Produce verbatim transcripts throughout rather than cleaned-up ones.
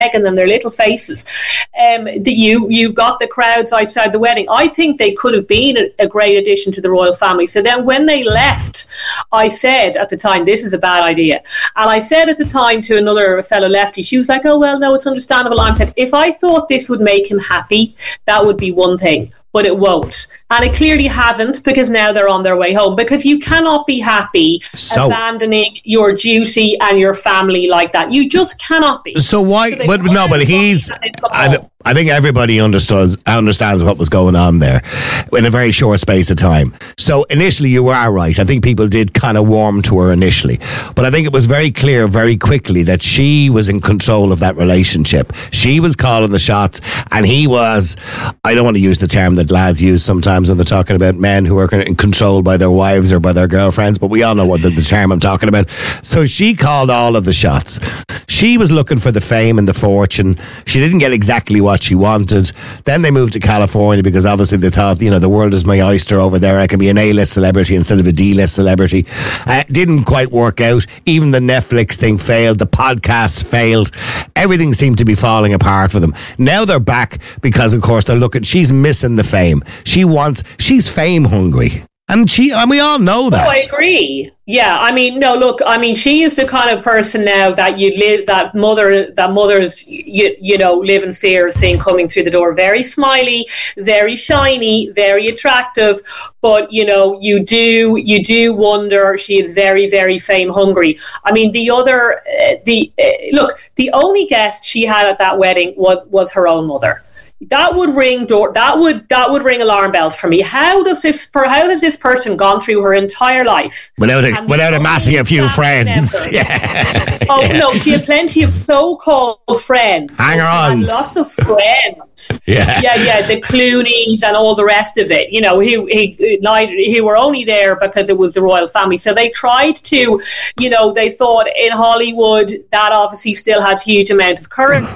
Meghan and their little faces. Um, that you you got the crowds outside the wedding. I think they could have been a, a great addition to the royal family. So then when they left, I said at the time, this is a bad idea. And I said at the time to another fellow lefty, she was like, oh, well, no, it's understandable. I said, if I thought this would make him happy, that would be one thing. But it won't. And it clearly hasn't, because now they're on their way home. Because you cannot be happy so, abandoning your duty and your family like that. You just cannot be. So why? So but no, but he's... I, th- I think everybody understands understands what was going on there in a very short space of time. So initially you were right. I think people did kind of warm to her initially. But I think it was very clear very quickly that she was in control of that relationship. She was calling the shots, and he was, I don't want to use the term that lads use sometimes when they're talking about men who are controlled by their wives or by their girlfriends, but we all know what the, the term I'm talking about. So she called all of the shots. She was looking for the fame and the fortune. She didn't get exactly what she wanted. Then they moved to California because obviously they thought, you know, the world is my oyster over there. I can be an A-list celebrity instead of a D-list celebrity. Uh, didn't quite work out. Even the Netflix thing failed. The podcast failed. Everything seemed to be falling apart for them. Now they're back because, of course, they're looking. She's missing the fame. She wants. She's fame hungry. And she, and we all know that. Oh, I agree. Yeah, I mean, no, look, I mean, she is the kind of person now that you live, that mother, that mothers, you, you know, live in fear of seeing coming through the door. Very smiley, very shiny, very attractive. But, you know, you do, you do wonder, she is very, very fame hungry. I mean, the other, uh, the, uh, look, the only guest she had at that wedding was, was her own mother. That would ring door. That would that would ring alarm bells for me. How does this? For how has this person gone through her entire life without a, without amassing a few friends? Yeah. Oh yeah. No, she had plenty of so-called friends. Hangers-ons. Lots of friends. Yeah, yeah, yeah. The Clooneys and all the rest of it. You know, he he he were only there because it was the royal family. So they tried to, you know, they thought in Hollywood that obviously still has huge amount of currency.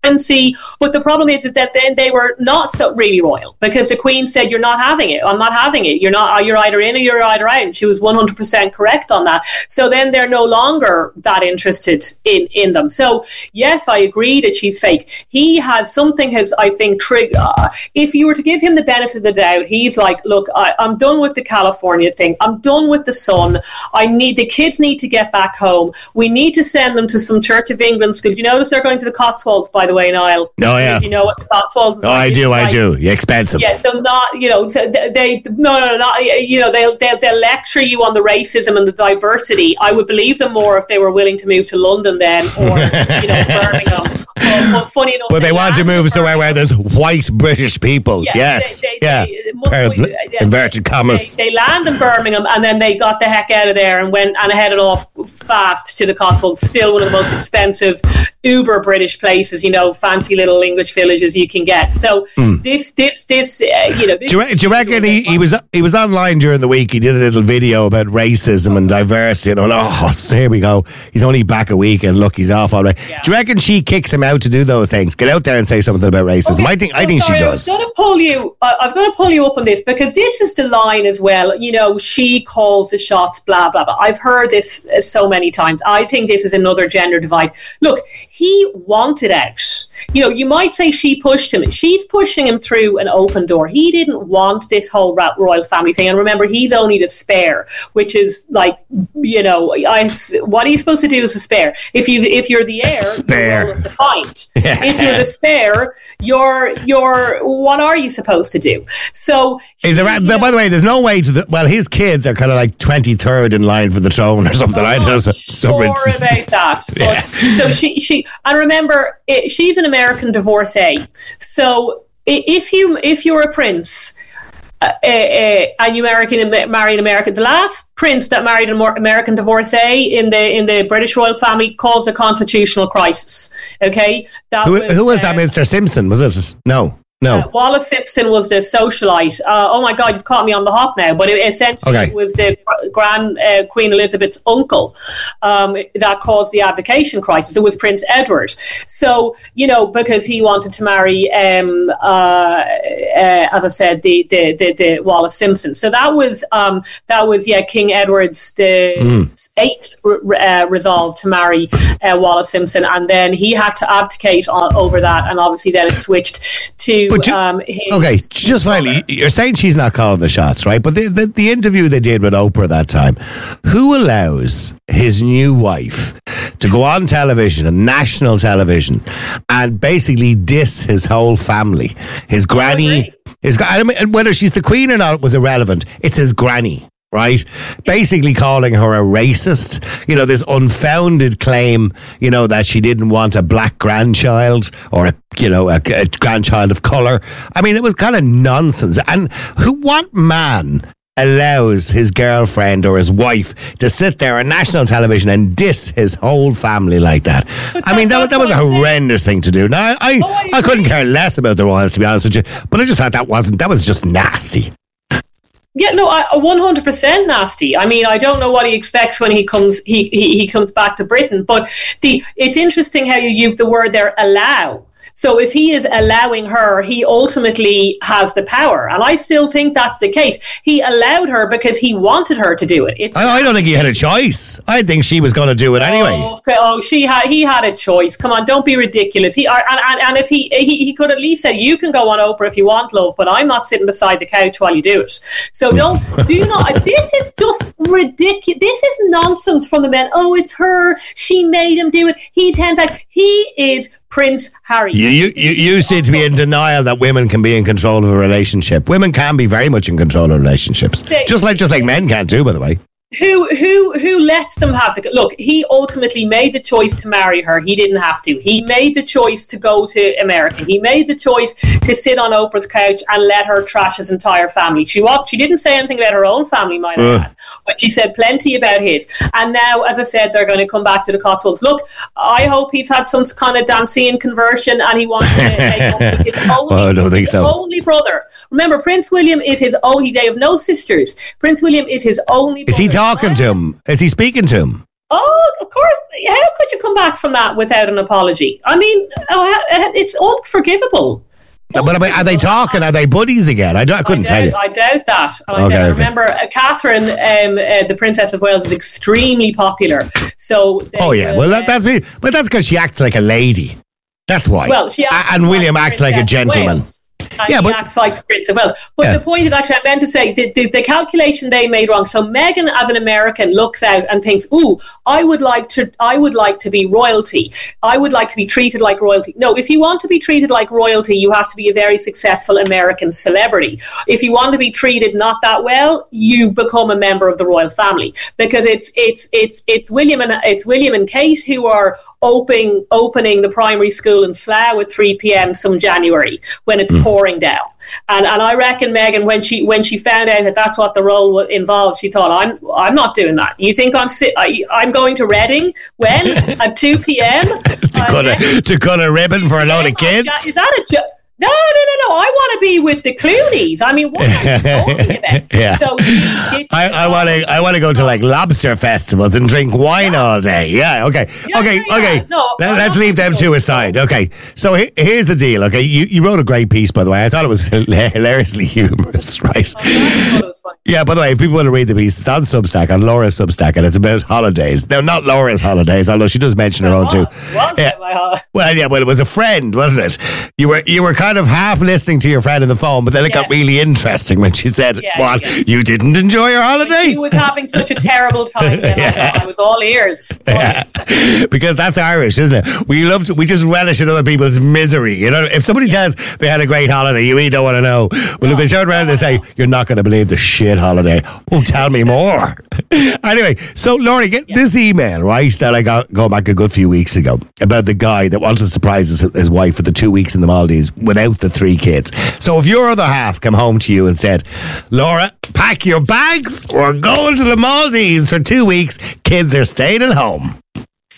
But the problem is, is that then they were not so really royal, because the Queen said, you're not having it. I'm not having it. You're not, you're either in or you're either out. And she was one hundred percent correct on that. So then they're no longer that interested in, in them. So yes, I agree that she's fake. He had something has, I think, trigger. Uh, if you were to give him the benefit of the doubt, he's like, look, I, I'm done with the California thing. I'm done with the sun. I need, the kids need to get back home. We need to send them to some Church of England schools. You notice they're going to the Cotswolds, by the way, Niall. Oh, yeah. Do you know what the Cotswolds is? Oh, like? I do, like, I do. Yeah, expensive. Yeah, so not, you know, so they, they no, no, no, not, you know, they'll, they'll, they'll lecture you on the racism and the diversity. I would believe them more if they were willing to move to London then, or, you know, Birmingham. But, but funny enough, but they, they want to move somewhere where there's white British people. Yeah, yes. They, they, yeah. They, must, be, inverted commas. They, they land in Birmingham and then they got the heck out of there and went and headed off fast to the Cotswolds. Still one of the most expensive, uber British places, you know, fancy little English villages you can get. So mm. this, this, this, uh, you know. This do, you, do you reckon he, he was he was online during the week? He did a little video about racism and diversity, and oh, so here we go. He's only back a week, and look, he's off all right. Yeah. Do you reckon she kicks him out to do those things? Get out there and say something about racism. Okay, I think so I think sorry, she does. I've got to pull you. Uh, I've got to pull you up on this, because this is the line as well. You know, she calls the shots. Blah blah blah. I've heard this uh, so many times. I think this is another gender divide. Look, he wanted out. You know, you might say she pushed him. She's pushing him through an open door. He didn't want this whole royal family thing. And remember, he's only the spare, which is like, you know, I, what are you supposed to do as a spare? If you if you're the heir, spare. You're the point. Yeah. If you're the spare, you're you're what are you supposed to do? So, is there? By know, the way, there's no way to. The, well, his kids are kind of like twenty-third in line for the throne or something. I don't know. So, sure about that. But, yeah. So she she and remember, it, she's an American divorcee. So if you if you're a prince uh, uh, uh, and you American marry an American, the last prince that married an American divorcee in the in the British royal family caused a constitutional crisis. Okay, that who, was, who was that? Uh, Mister Simpson, was it? No. No. Uh, Wallace Simpson was the socialite. Uh, oh my God, you've caught me on the hop now. But it essentially Okay. was the Grand uh, Queen Elizabeth's uncle um, that caused the abdication crisis. It was Prince Edward. So, you know, because he wanted to marry, um, uh, uh, as I said, the, the, the, the Wallace Simpson. So that was, um, that was yeah, King Edward's the mm. eighth uh, resolve to marry uh, Wallace Simpson. And then he had to abdicate on, over that. And obviously then it switched to But you, um, his, okay, just finally, you're saying she's not calling the shots, right? But the, the the interview they did with Oprah that time, who allows his new wife to go on television, on national television, and basically diss his whole family, his granny, his I mean, whether she's the queen or not was irrelevant. It's his granny. Right? Basically calling her a racist, you know, this unfounded claim, you know, that she didn't want a black grandchild or, a, you know, a, a grandchild of colour. I mean, it was kind of nonsense. And who, what man allows his girlfriend or his wife to sit there on national television and diss his whole family like that? But I mean, that, that was a horrendous thing to do. Now, I, oh, I, I couldn't care less about the royals, to be honest with you, but I just thought that wasn't, that was just nasty. Yeah, no, I, one hundred percent nasty. I mean, I don't know what he expects when he comes he, he, he comes back to Britain. But the it's interesting how you use the word there, allow. So if he is allowing her, he ultimately has the power. And I still think that's the case. He allowed her because he wanted her to do it. It's I, I don't think he had a choice. I think she was going to do it anyway. Oh, okay. oh she had, he had a choice. Come on, don't be ridiculous. He and, and, and if he, he he could at least say, you can go on Oprah if you want, love, but I'm not sitting beside the couch while you do it. So don't, do not, this is just ridiculous. This is nonsense from the men. Oh, it's her. She made him do it. He's handbagged. He is Prince Harry. You, you, you, you seem to be in denial that women can be in control of a relationship. Women can be very much in control of relationships. They, just like just like men can too, by the way. Who who who lets them have the look? He ultimately made the choice to marry her. He didn't have to. He made the choice to go to America. He made the choice to sit on Oprah's couch and let her trash his entire family. She walked, she didn't say anything about her own family, might I add, but she said plenty about his. And now, as I said, they're going to come back to the Cotswolds. Look, I hope he's had some kind of Dancian conversion and he wants to make up with his only, well, I don't think his so. only brother. Remember, Prince William is his only. They have no sisters. Prince William is his only. Is brother. he talking to him? Is he speaking to him? Oh, of course. How could you come back from that without an apology? I mean, it's unforgivable. No, but I mean, are they talking? Are they buddies again? I, don't, I couldn't I doubt, tell you. I doubt that. I okay, doubt. okay. Remember, uh, Catherine, um, uh, the Princess of Wales, is extremely popular. So, they, oh yeah, well that, that's me. But that's because she acts like a lady. That's why. Well, she acts and like William acts like a gentleman. Wales. And yeah, he but, acts like the Prince of Wales. But yeah. the point is, actually, I meant to say, the, the, the calculation they made wrong. So Meghan, as an American, looks out and thinks, "Ooh, I would like to, I would like to be royalty. I would like to be treated like royalty." No, if you want to be treated like royalty, you have to be a very successful American celebrity. If you want to be treated not that well, you become a member of the royal family, because it's it's it's it's William and it's William and Kate who are opening opening the primary school in Slough at three p.m. some January when it's mm. pouring down. And and I reckon Meghan, when she when she found out that that's what the role involved, she thought, I'm I'm not doing that. You think I'm si- I, I'm going to Reading when at two p.m. to cut a to cut a ribbon for a load of kids? Is that a joke? No, no, no, no. I want to be with the Clooneys. I mean, what are you talking about? Yeah. So I, I want to I want to go to like lobster festivals and drink wine yeah. all day. Yeah, okay. Yeah, okay, yeah, okay. Yeah. No, Let, let's leave them two aside. Okay. So he, here's the deal, okay? You you wrote a great piece, by the way. I thought it was hilariously humorous, right? Oh, it was funny. Yeah, by the way, if people want to read the piece, it's on Substack, on Laura's Substack, and it's about holidays. No, not Laura's holidays, although she does mention her own too. Yeah. Well, yeah, but it was a friend, wasn't it? You were you were kind of half listening to your friend on the phone, but then it yeah. got really interesting when she said, yeah, "What? Yeah. You didn't enjoy your holiday?" She was having such a terrible time. Then yeah. I, I was all ears. All yeah. ears. Because that's Irish, isn't it? We love to, we just relish in other people's misery. You know, if somebody yeah. says they had a great holiday, you really don't want to know. Well, no, if they turn around no, and say, no. "You're not going to believe the shit holiday," oh, tell me more. Anyway, so Laurie, get yeah. this email right that I got going back a good few weeks ago about the guy that wanted to surprise his, his wife for the two weeks in the Maldives without the three kids. So if your other half came home to you and said, "Laura, pack your bags, we're going to the Maldives for two weeks, kids are staying at home."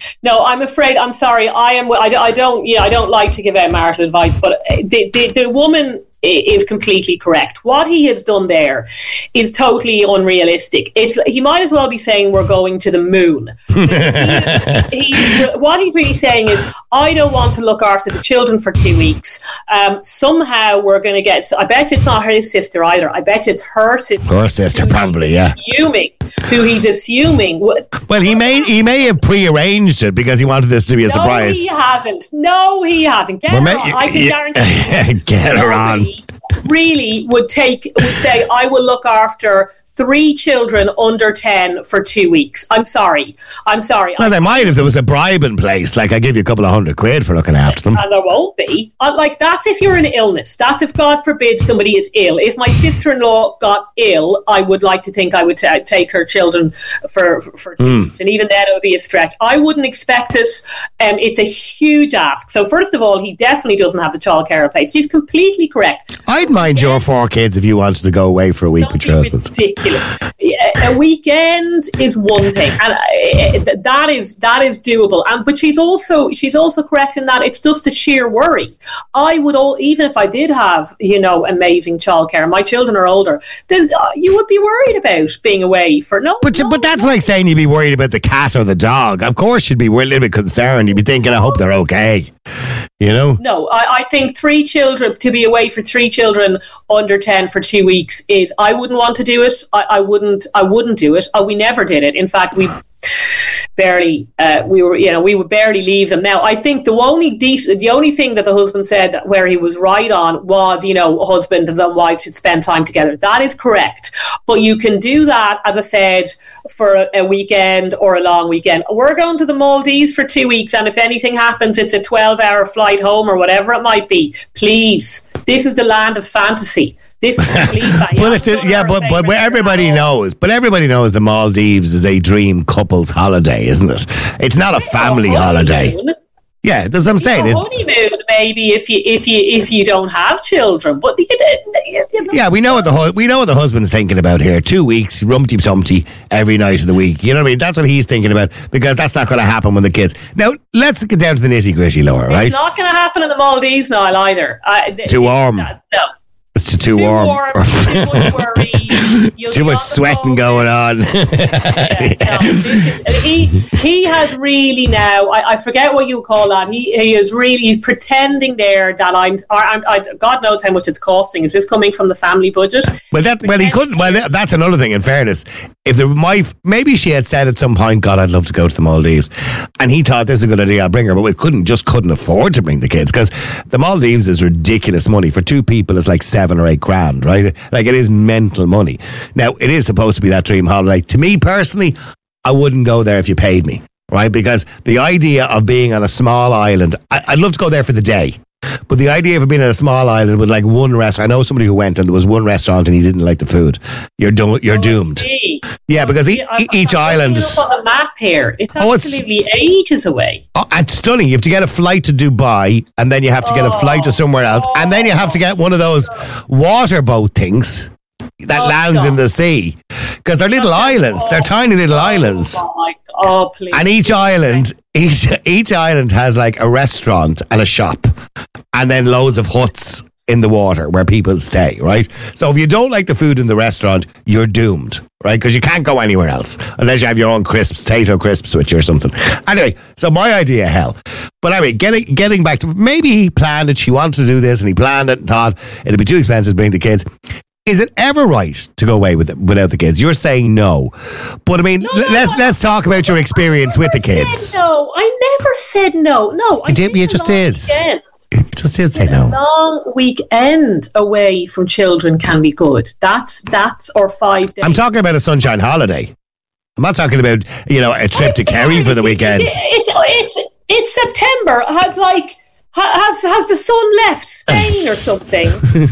No, I'm afraid. I'm sorry. I am. I, I don't. Yeah, I don't like to give out marital advice, but the the, the woman is completely correct. What he has done there is totally unrealistic. It's he might as well be saying we're going to the moon. he, he, what he's really saying is, I don't want to look after the children for two weeks. Um, somehow we're going to get. I bet you it's not his sister either. I bet you it's her sister. Her sister, probably. Yeah. Assuming who he's assuming. Would, well, he may he may have prearranged it because he wanted this to be a no, surprise. No, he hasn't. No, he hasn't. Get her ma- on. I can you, guarantee. You, get her on. Really would take would say I will look after three children under ten for two weeks. I'm sorry. I'm sorry. Well, I, they might if there was a bribe in place. Like, I give you a couple of hundred quid for looking after them. And there won't be. Uh, like, that's if you're in illness. That's if, God forbid, somebody is ill. If my sister-in-law got ill, I would like to think I would t- take her children for, for, for two mm. weeks. And even then, it would be a stretch. I wouldn't expect it. Um, it's a huge ask. So, first of all, he definitely doesn't have the childcare in place. He's completely correct. I'd mind yeah. your four kids if you wanted to go away for a week Don't with your husband. Ridiculous. A weekend is one thing, and that is that is doable. And but she's also she's also correct in that it's just a sheer worry. I would all even if I did have you know amazing childcare, my children are older. Uh, you would be worried about being away for no. But no, but that's no. like saying you'd be worried about the cat or the dog. Of course, you'd be a little bit concerned. You'd be thinking, I hope they're okay. You know? No, I, I think three children to be away for three children under ten for two weeks is. I wouldn't want to do it. I, I wouldn't. I wouldn't do it. Oh, we never did it. In fact, we barely. Uh, we were. You know, we would barely leave them. Now, I think the only decent, the only thing that the husband said where he was right on was, you know, husband and wife should spend time together. That is correct. But you can do that, as I said, for a, a weekend or a long weekend. We're going to the Maldives for two weeks, and if anything happens, it's a twelve-hour flight home or whatever it might be. Please, this is the land of fantasy. This is please, but it's a, yeah, but but where everybody knows, but everybody knows the Maldives is a dream couple's holiday, isn't it? It's not a family holiday. Yeah, that's what I'm saying. You know, honeymoon, maybe if you if you if you don't have children, but you, you, you know. Yeah, we know what the hu- we know what the husband's thinking about here. Two weeks, rumpty tumpty, every night of the week. You know what I mean? That's what he's thinking about because that's not going to happen with the kids. Now let's get down to the nitty gritty, Laura. Right? It's not going to happen in the Maldives, Niall, either. Uh, Too warm. No. no. It's too, too warm. warm too much worry. Too much sweating going on. yeah, no, is, he he has really now. I, I forget what you call that. He he is really he's pretending there that I'm. I'm I, God knows how much it's costing. Is this coming from the family budget? Well, that well he couldn't. Well, that's another thing. In fairness, if the wife maybe she had said at some point, God, I'd love to go to the Maldives, and he thought this is a good idea. I'll bring her, but we couldn't just couldn't afford to bring the kids because the Maldives is ridiculous money for two people. It's like seven. Seven or eight grand, right? Like it is mental money. Now, it is supposed to be that dream holiday. To me personally, I wouldn't go there if you paid me, right? Because the idea of being on a small island, I, I'd love to go there for the day. But the idea of being on a small island with like one restaurant, I know somebody who went and there was one restaurant and he didn't like the food. You're do- you're oh, doomed. Yeah, because e- e- each I'm island. Look on the map here. It's absolutely oh, it's, ages away. Oh, it's stunning. You have to get a flight to Dubai, and then you have to get a flight to somewhere else, and then you have to get one of those water boat things that oh, lands God. in the sea because they're little That's islands. Oh, they're tiny little oh, islands. Oh my God! Please. And each island, each each island has like a restaurant and a shop, and then loads of huts in the water where people stay, right? So if you don't like the food in the restaurant, you're doomed, right? Because you can't go anywhere else unless you have your own crisps, potato crisps with you or something. Anyway, so my idea, hell. But anyway, getting getting back to, maybe he planned it, she wanted to do this, and he planned it and thought it'd be too expensive to bring the kids. Is it ever right to go away with it, without the kids? You're saying no. But I mean, no, no, let's no, let's talk about your experience with the kids. No, I never said no. No, I you did. You just did. Weekend. You just did say no. A long weekend away from children can be good. That's that's or five days. I'm talking about a sunshine holiday. I'm not talking about, you know, a trip I'm to Kerry for the weekend. It's it's it's September. Has like has has the sun left Spain or something?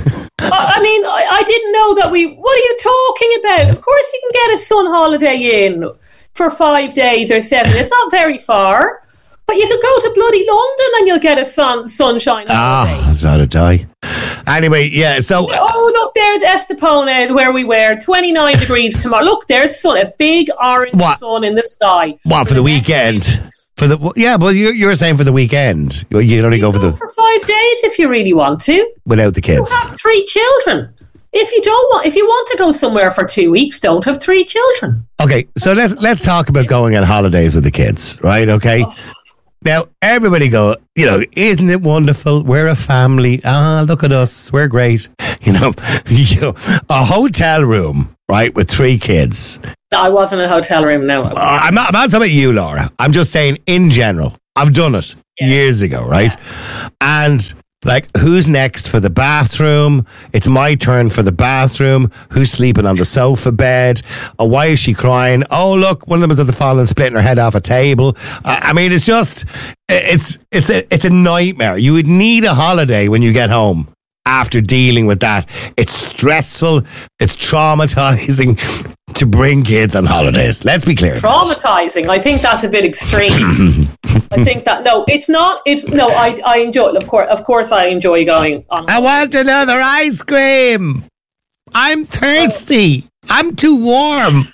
I mean, I, I didn't know that we. What are you talking about? Of course, you can get a sun holiday in for five days or seven. It's not very far. But you could go to bloody London and you'll get a sun sunshine holiday. Ah, I'd rather die. Anyway, yeah, so... Oh, look, there's Estepona, where we were, twenty-nine degrees tomorrow. Look, there's sun, a big orange what? sun in the sky. What, for, for the, the weekend? For the yeah, but you you were saying for the weekend. You can only you go for go the for five days if you really want to. Without the kids. You have three children. If you don't want, if you want to go somewhere for two weeks, don't have three children. Okay, so let's let's talk about going on holidays with the kids, right? Okay. Oh. Now everybody go, you know, isn't it wonderful? We're a family. Ah, look at us. We're great. You know, you know a hotel room, right, with three kids. I wasn't in a hotel room, no. Uh, I'm, not, I'm not talking about you, Laura. I'm just saying in general. I've done it yeah. years ago, right? Yeah. And like, who's next for the bathroom? It's my turn for the bathroom. Who's sleeping on the sofa bed? Oh, why is she crying? Oh, look, one of them is at the fall and splitting her head off a table. Uh, I mean, it's just, it's it's a, it's a nightmare. You would need a holiday when you get home. After dealing with that, it's stressful, it's traumatizing to bring kids on holidays. Let's be clear. Traumatizing. I think that's a bit extreme. I think that no, it's not. It's no. I I enjoy. Of course, of course, I enjoy going on. I want another ice cream. I'm thirsty. Oh. I'm too warm.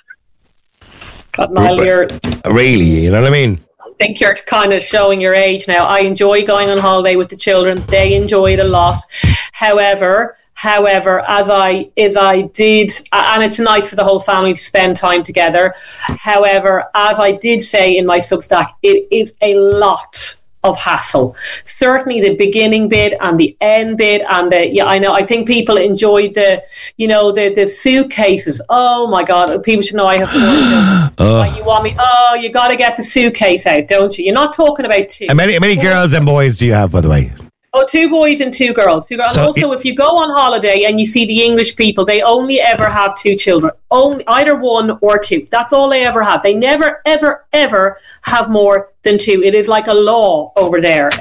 God, Niall, you're really. You know what I mean? I think you're kind of showing your age now. I enjoy going on holiday with the children. They enjoy it a lot. However, however, as I as I did, and it's nice for the whole family to spend time together. However, as I did say in my Substack, it is a lot of hassle. Certainly the beginning bit and the end bit and the yeah I know I think people enjoyed the you know the the suitcases. Oh my God, people should know I have four children. Oh. You want me oh you got to get the suitcase out, don't you? You're not talking about two. How many, how many girls and boys do you have, by the way? Oh, two boys and two girls. Two girls. So also, it, if you go on holiday and you see the English people, they only ever have two children. Only either one or two. That's all they ever have. They never, ever, ever have more than two. It is like a law over there.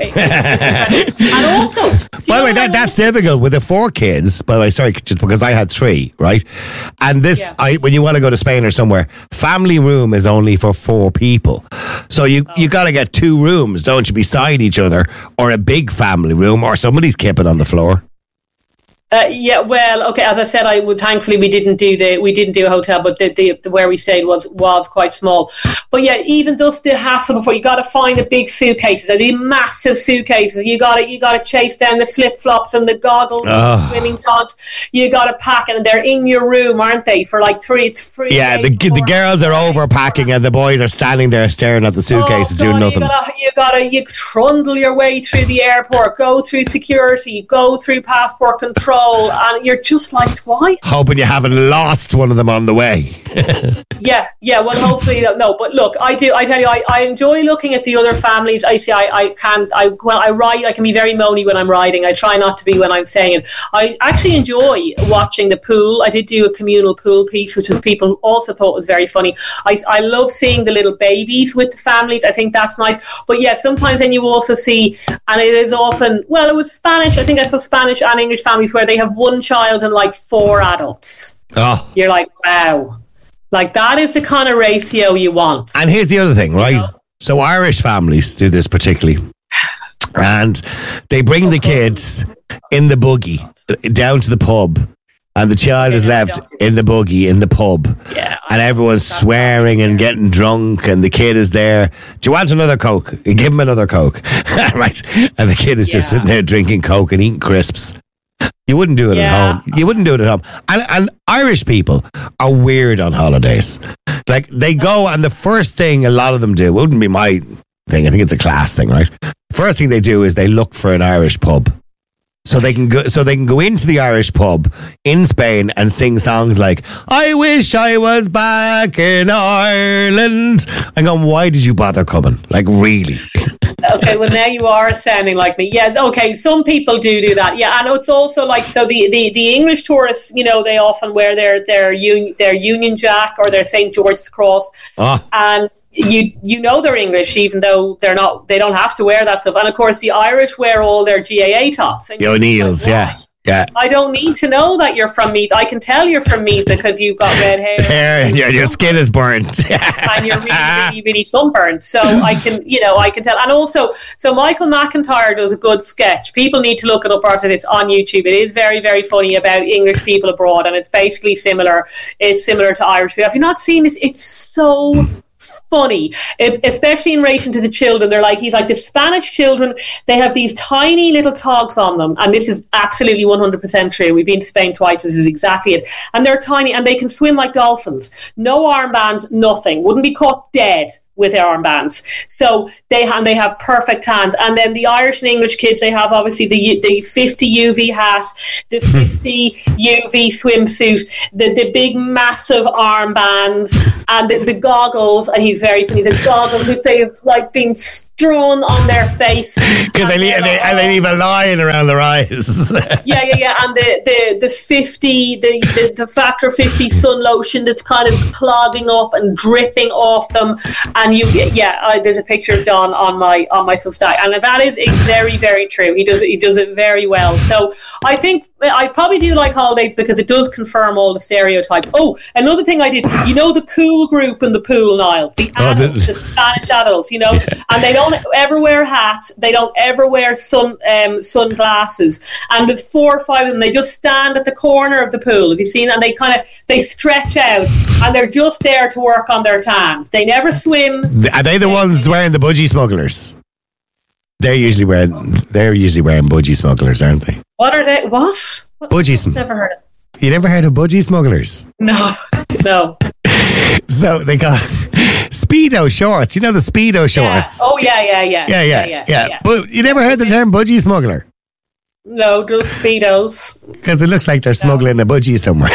And also, by the way, that, that's difficult with the four kids. By the way, sorry, just because I had three, right? And this, yeah. I when you want to go to Spain or somewhere, family room is only for four people. So you oh. you got to get two rooms, don't you, beside each other, or a big family room, or somebody's kipping on the floor. Uh, yeah, well, okay. As I said, I would thankfully we didn't do the we didn't do a hotel, but the, the, the where we stayed was was quite small. But yeah, even just the hassle before you got to find the big suitcases, the massive suitcases. You got to you got to chase down the flip flops and the goggles, oh. and the swimming togs. You got to pack it, and they're in your room, aren't they? For like three, it's three. Yeah, the the girls are overpacking, and the boys are standing there staring at the suitcases, oh, doing nothing. You gotta, you gotta you trundle your way through the airport, go through security, go through passport control. And you're just like, why? Hoping you haven't lost one of them on the way. yeah, yeah. Well, hopefully, no. But look, I do. I tell you, I, I enjoy looking at the other families. I see. I, I can't. I when I write, I can be very moany when I'm writing. I try not to be when I'm saying it. I actually enjoy watching the pool. I did do a communal pool piece, which was people also thought was very funny. I I love seeing the little babies with the families. I think that's nice. But yeah, sometimes then you also see, and it is often. Well, it was Spanish. I think I saw Spanish and English families where they have one child and like four adults. Oh. You're like, wow. Like that is the kind of ratio you want. And here's the other thing, right? You know? So Irish families do this particularly. And they bring oh, the kids in the buggy down to the pub. And the child yeah, is left in the buggy in the pub. Yeah, and everyone's swearing and getting drunk, and the kid is there. Do you want another Coke? You give him another Coke. Right. And the kid is yeah. just sitting there drinking Coke and eating crisps. You wouldn't do it yeah. at home. You wouldn't do it at home. And, and Irish people are weird on holidays. Like, they go, and the first thing a lot of them do, it wouldn't be my thing, I think it's a class thing, right? The first thing they do is they look for an Irish pub. So they can go. So they can go into the Irish pub in Spain and sing songs like "I wish I was back in Ireland." I'm going, why did you bother coming? Like, really? Okay, well now you are sounding like me. Yeah, okay. Some people do do that. Yeah, and it's also like so the, the, the English tourists. You know, they often wear their their un, their Union Jack or their Saint George's Cross, oh. and. You you know they're English, even though they're not. They don't have to wear that stuff. And of course, the Irish wear all their G A A tops. The O'Neills, like, yeah, yeah. I don't need to know that you're from Meath. I can tell you're from Meath because you've got red hair. Hair and your, your skin is burnt, and you're really, really, really sunburned. So I can, you know, I can tell. And also, so Michael McIntyre does a good sketch. People need to look it up after this on YouTube. It is very, very funny about English people abroad, and it's basically similar. It's similar to Irish people. Have you not seen this? It's so funny, especially in relation to the children. They're like, he's like, the Spanish children, they have these tiny little togs on them, and this is absolutely one hundred percent true. We've been to Spain twice, this is exactly it. And they're tiny, and they can swim like dolphins. No armbands, nothing. Wouldn't be caught dead with their armbands. So they have, they have perfect hands. And then the Irish and English kids, they have obviously the the fifty U V hat, the fifty U V swimsuit, the, the big massive armbands, and the, the goggles. And he's very funny, the goggles which they have like been strewn on their face. Because they, leave, they, and they leave a line around their eyes. yeah, yeah, yeah. And the, the, the fifty, the, the, the factor fifty sun lotion that's kind of clogging up and dripping off them. And you, yeah, uh, there's a picture of Don on my on my Substack, and that is very, very true. He does it. He does it very well. So I think I probably do like holidays because it does confirm all the stereotypes. Oh, another thing I did, you know, the cool group in the pool, Niall, the adults, oh, the, the Spanish adults, you know, yeah. And they don't ever wear hats. They don't ever wear sun um, sunglasses. And there's four or five of them. They just stand at the corner of the pool. Have you seen? And they kind of they stretch out, and they're just there to work on their tans. They never swim. Are they the ones wearing the budgie smugglers? They're usually wearing. They're usually wearing budgie smugglers, aren't they? What are they? What? what? Budgie smugglers. Never heard of. You never heard of budgie smugglers? No, no. So they got Speedo shorts. You know the Speedo shorts. Yeah. Oh yeah, yeah, yeah, yeah, yeah, yeah, yeah, yeah. yeah. But you never heard the term budgie smuggler? No, just Speedos. Because it looks like they're smuggling no. a budgie somewhere.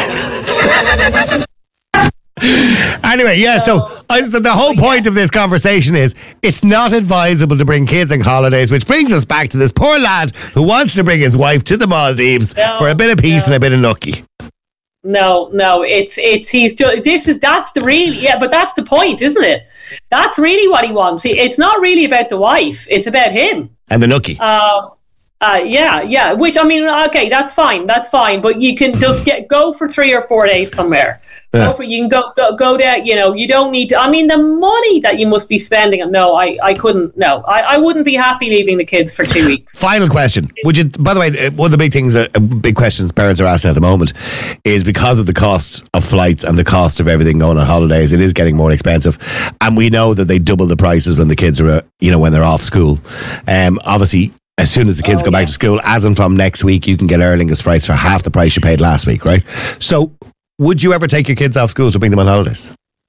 Anyway, yeah, so, I, so the whole point of this conversation is it's not advisable to bring kids on holidays, which brings us back to this poor lad who wants to bring his wife to the Maldives no, for a bit of peace no. and a bit of nookie. No, no, it's, it's, he's just, this is, that's the real, yeah, but that's the point, isn't it? That's really what he wants. It's not really about the wife, it's about him. And the nookie. Uh, Uh, yeah, yeah. Which, I mean, okay, that's fine, that's fine. But you can just get go for three or four days somewhere. Yeah. Go for, you can go, go go there. You know, you don't need to. I mean, the money that you must be spending. No, I, I couldn't. No, I, I wouldn't be happy leaving the kids for two weeks. Final question: would you? By the way, one of the big things, uh, big questions parents are asking at the moment is because of the cost of flights and the cost of everything going on holidays. It is getting more expensive, and we know that they double the prices when the kids are, uh, you know, when they're off school. Um, obviously. As soon as the kids oh, go back yeah. to school, as and from next week, you can get Aer Lingus flights for half the price you paid last week, right? So, would you ever take your kids off school to bring them on holidays?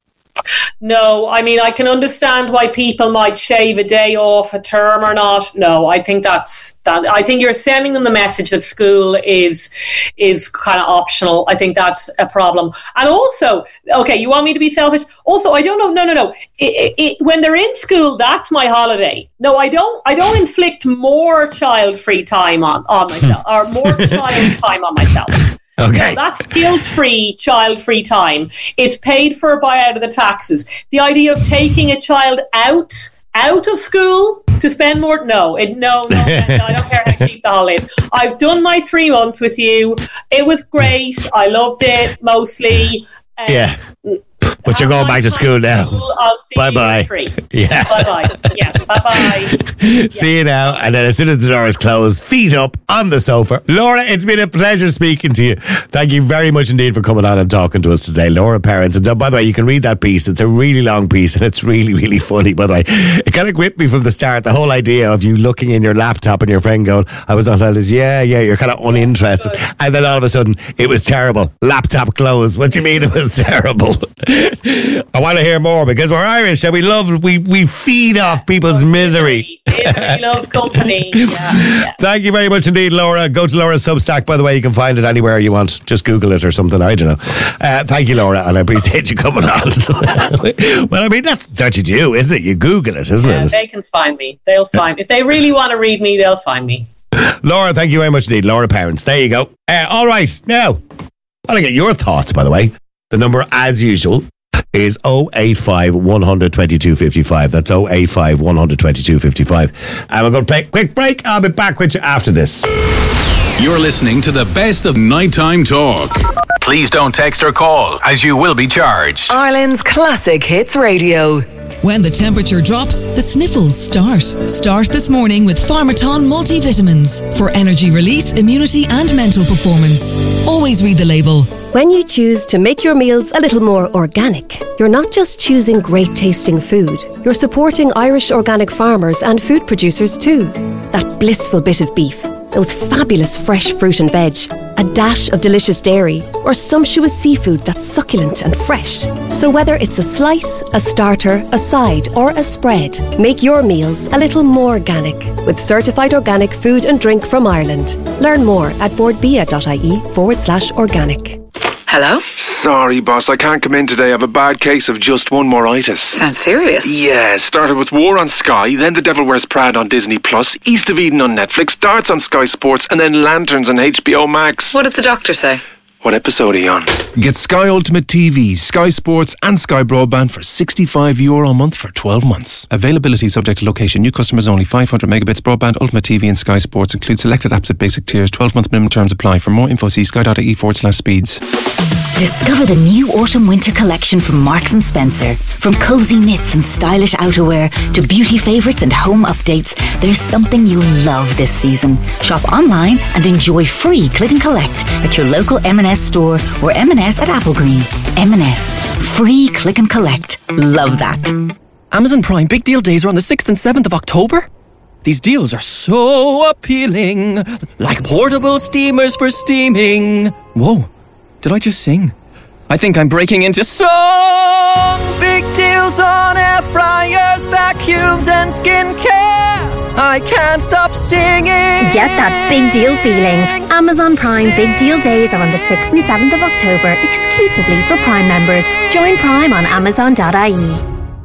No, I mean, I can understand why people might shave a day off a term or not. No, I think that's that. I think you're sending them the message that school is is kind of optional. I think that's a problem. And also, okay, you want me to be selfish? Also, I don't know. No, no, no. It, it, when they're in school, that's my holiday. No, I don't. I don't inflict more child-free time on on myself or more child time on myself. Okay. No, that's guilt-free, child-free time. It's paid for by out of the taxes. The idea of taking a child out out of school to spend more, no, it, no, no, no, I don't care how cheap the holidays. I've done my three months with you. It was great. I loved it mostly. Um, yeah. But you're going back to school now. Bye bye. Yeah. Bye bye. Yeah. Bye bye. See you now. And then as soon as the door is closed, feet up on the sofa. Laura, it's been a pleasure speaking to you. Thank you very much indeed for coming on and talking to us today, Laura Parents. And by the way, you can read that piece. It's a really long piece and it's really, really funny. By the way, it kind of gripped me from the start. The whole idea of you looking in your laptop and your friend going, "I was on holidays." Yeah, yeah. You're kind of uninterested, and then all of a sudden, it was terrible. Laptop closed. What do you mean it was terrible? I want to hear more because we're Irish and we love, we, we feed off people's misery. Misery loves company. Yeah, yeah. Thank you very much indeed, Laura. Go to Laura's Substack, by the way. You can find it anywhere you want. Just Google it or something. I don't know. Uh, thank you, Laura, and I appreciate you coming on. Well, I mean, that's what you do, isn't it? You Google it, isn't yeah, it? They can find me. They'll find me. If they really want to read me, they'll find me. Laura, thank you very much indeed. Laura Parents. There you go. Uh, all right. Now, I want to get your thoughts, by the way. The number, as usual, is oh eight five, one hundred, twenty-two fifty-five. That's oh eight five, one hundred, twenty-two fifty-five. And we're going to take a quick break. I'll be back with you after this. You're listening to the best of nighttime talk. Please don't text or call, as you will be charged. Ireland's Classic Hits Radio. When the temperature drops, the sniffles start. Start this morning with Pharmaton multivitamins for energy release, immunity and mental performance. Always read the label. When you choose to make your meals a little more organic, you're not just choosing great tasting food, you're supporting Irish organic farmers and food producers too. That blissful bit of beef, those fabulous fresh fruit and veg, a dash of delicious dairy, or sumptuous seafood that's succulent and fresh. So whether it's a slice, a starter, a side, or a spread, make your meals a little more organic with certified organic food and drink from Ireland. Learn more at boardbia.ie forward slash organic. Hello? Sorry, boss, I can't come in today. I have a bad case of just one moritis. Sounds serious. Yeah, started with War on Sky, then The Devil Wears Prada on Disney Plus, East of Eden on Netflix, Darts on Sky Sports, and then Lanterns on H B O Max. What did the doctor say? What episode are you on? Get Sky Ultimate T V, Sky Sports and Sky Broadband for sixty-five euro a month for twelve months. Availability subject to location. New customers only. five hundred megabits broadband, Ultimate T V and Sky Sports. Include selected apps at basic tiers. twelve month minimum terms apply. For more info, see sky.ie forward slash speeds. Discover the new autumn-winter collection from Marks and Spencer. From cozy knits and stylish outerwear to beauty favourites and home updates, there's something you'll love this season. Shop online and enjoy free click and collect at your local M and S store or M and S at Applegreen. M and S. Free click and collect. Love that. Amazon Prime Big Deal Days are on the sixth and seventh of October. These deals are so appealing. Like portable steamers for steaming. Whoa. Did I just sing? I think I'm breaking into song. Big deals on air fryers, vacuums and skincare. I can't stop singing. Get that big deal feeling. Amazon Prime Big Deal Days are on the sixth and seventh of October, exclusively for Prime members. Join Prime on amazon dot I E.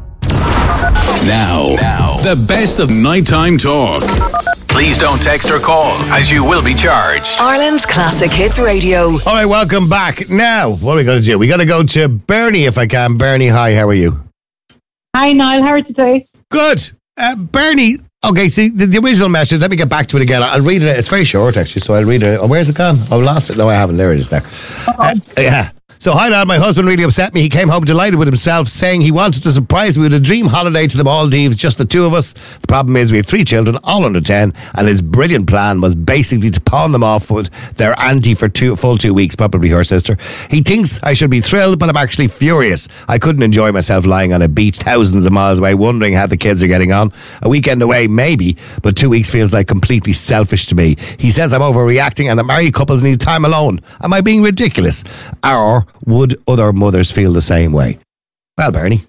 Now, now, the best of nighttime talk. Please don't text or call, as you will be charged. Ireland's Classic Hits Radio. All right, welcome back. Now, what are we going to do? We got to go to Bernie, if I can. Bernie, hi, how are you? Hi, Niall. How are you today? Good. Uh, Bernie, okay, see, the, the original message, let me get back to it again. I'll read it. It's very short, actually, so I'll read it. Oh, where's it gone? Oh, I lost it. No, I haven't. There it is there. Uh, yeah. So, hi, Dad. My husband really upset me. He came home delighted with himself, saying he wanted to surprise me with a dream holiday to the Maldives, just the two of us. The problem is we have three children, all under ten, and his brilliant plan was basically to pawn them off with their auntie for two full two weeks, probably her sister. He thinks I should be thrilled, but I'm actually furious. I couldn't enjoy myself lying on a beach thousands of miles away, wondering how the kids are getting on. A weekend away, maybe, but two weeks feels like completely selfish to me. He says I'm overreacting and that married couples need time alone. Am I being ridiculous? Or would other mothers feel the same way? Well, Bernie,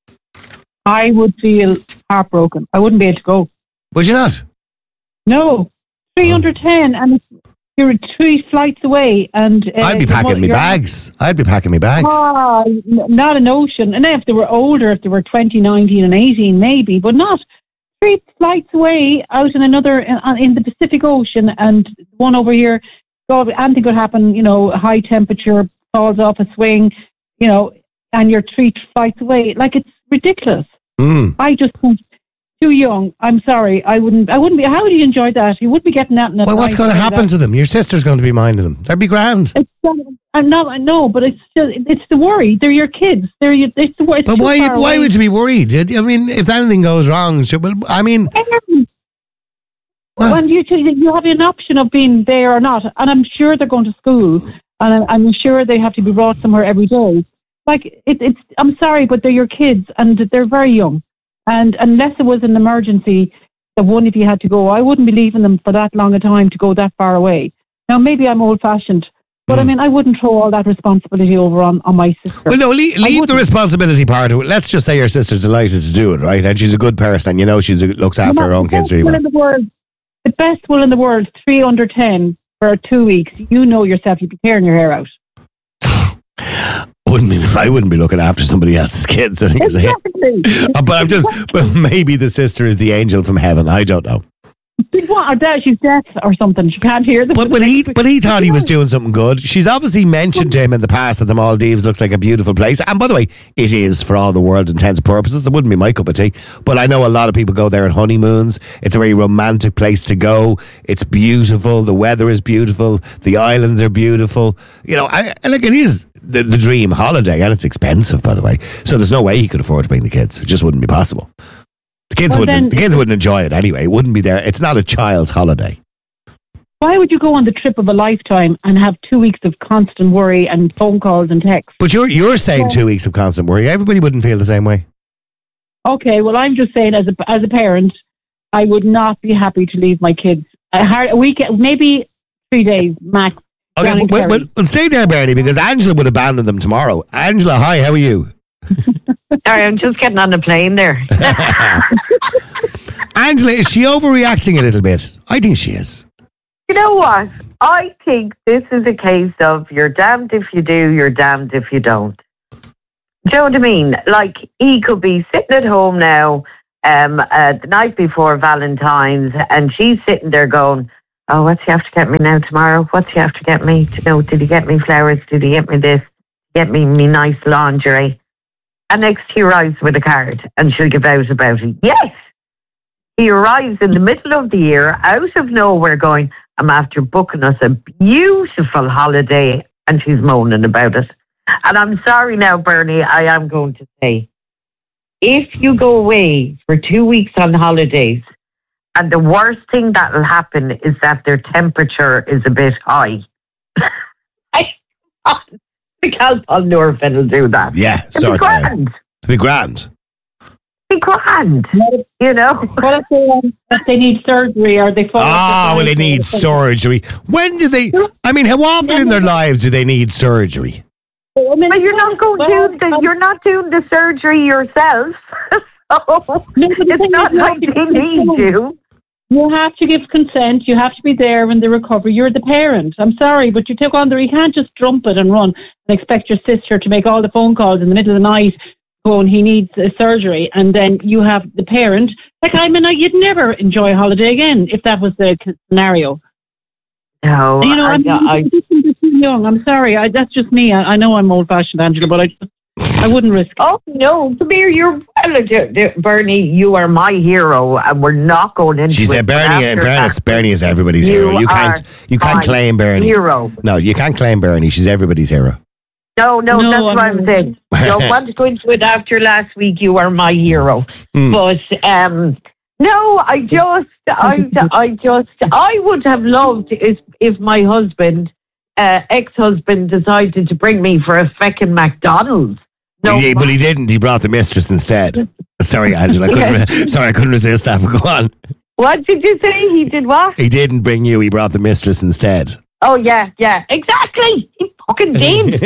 I would feel heartbroken. I wouldn't be able to go. Would you not? No. three under ten, and it's, you're three flights away. And uh, I'd be packing my bags. I'd be packing my bags. Ah, n- not a notion. And if they were older, if they were twenty, nineteen and eighteen, maybe, but not. Three flights away out in another, in, in the Pacific Ocean, and one over here, God, anything could happen, you know, high temperature, falls off a swing, you know, and you're three flights away. Like, it's ridiculous. Mm. I just think too young. I'm sorry. I wouldn't. I wouldn't be. How would you enjoy that? You wouldn't be getting that in a. Well, what's going to happen that. to them? Your sister's going to be minding them. They'd be grand. It's I'm not. I know, but it's still. It's the worry. They're your kids. They're your. It's the worry. But why? Why away. would you be worried? I mean, if anything goes wrong, well, I mean. Well, well you you have an option of being there or not, and I'm sure they're going to school, and I'm, I'm sure they have to be brought somewhere every day. Like it, it's. I'm sorry, but they're your kids, and they're very young. And unless it was an emergency, that one if you had to go, I wouldn't be leaving them for that long a time to go that far away. Now, maybe I'm old-fashioned, but mm. I mean, I wouldn't throw all that responsibility over on, on my sister. Well, no, leave, leave the responsibility part of it. Let's just say your sister's delighted to do it, right? And she's a good person, you know, she looks after her own kids really well. In the world, the best will in the world, three under ten for two weeks. You know yourself, you'd be tearing your hair out. Wouldn't be, I wouldn't be looking after somebody else's kids. I think exactly. But I'm just, well, maybe the sister is the angel from heaven. I don't know. She's what? Or deaf, she's deaf or something. She can't hear them. But, but he, but he thought he was doing something good. She's obviously mentioned to him in the past that the Maldives looks like a beautiful place. And by the way, it is for all the world intents and purposes. It wouldn't be my cup of tea. But I know a lot of people go there on honeymoons. It's a very romantic place to go. It's beautiful. The weather is beautiful. The islands are beautiful. You know, I, and like it is the, the dream holiday, and it's expensive, by the way. So there's no way he could afford to bring the kids. It just wouldn't be possible. The kids Well, wouldn't. then- The kids wouldn't enjoy it anyway. It wouldn't be there. It's not a child's holiday. Why would you go on the trip of a lifetime and have two weeks of constant worry and phone calls and texts? But you're you're saying two weeks of constant worry. Everybody wouldn't feel the same way. Okay, well, I'm just saying, as a as a parent, I would not be happy to leave my kids a, hard, a week, maybe three days max. Okay, down in but, Kerry. but, but stay there, Bernie, because Angela would abandon them tomorrow. Angela, hi, how are you? Sorry, I'm just getting on the plane there. Angela, is she overreacting a little bit? I think she is. You know what? I think this is a case of you're damned if you do, you're damned if you don't. Do you know what I mean? Like, he could be sitting at home now um, uh, the night before Valentine's, and she's sitting there going, oh, what's he have to get me now tomorrow? What's he have to get me? You know, did he get me flowers? Did he get me this? Get me me nice lingerie? And next he arrives with a card, and she'll give out about it. Yes! He arrives in the middle of the year, out of nowhere, going, I'm after booking us a beautiful holiday, and she's moaning about it. And I'm sorry now, Bernie, I am going to say, if you go away for two weeks on holidays, and the worst thing that will happen is that their temperature is a bit high, because Paul Norfin will do that. Yeah, It'll sorry. be grand. To be grand. Be grand, you know. What if they, um, if they need surgery or they fall? Ah, well, they need surgery. When do they? I mean, how often in their lives do they need surgery? But you're not going to. The, you're not doing the surgery yourself, so it's not like they need you. You have to give consent. You have to be there when they recover. You're the parent. I'm sorry, but you took on the. You can't just jump it and run and expect your sister to make all the phone calls in the middle of the night, going, he needs a surgery, and then you have the parent. Like, I mean, you'd never enjoy a holiday again if that was the scenario. No, you know, I, I'm, I, I'm too young. I'm sorry. I, that's just me. I, I know I'm old-fashioned, Angela, but I just, I wouldn't risk it. Oh, no. Come here. You're, well, Bernie, you are my hero, and we're not going into She it. said, Bernie, in After fairness, that, Bernie is everybody's you hero. You can't, are you can't my claim Bernie. hero. No, you can't claim Bernie. She's everybody's hero. No, no, No, that's I'm what I'm not. saying. Don't want to go into it after last week. You are my hero. Mm. But, um, no, I just, I, I just, I would have loved if, if my husband, uh, ex-husband decided to bring me for a feckin' McDonald's. No, He- but he didn't. He brought the mistress instead. Sorry, Angela. I couldn't, re- sorry, I couldn't resist that. But go on. What did you say? He did what? He didn't bring you. He brought the mistress instead. Oh, yeah, yeah, exactly. He fucking did.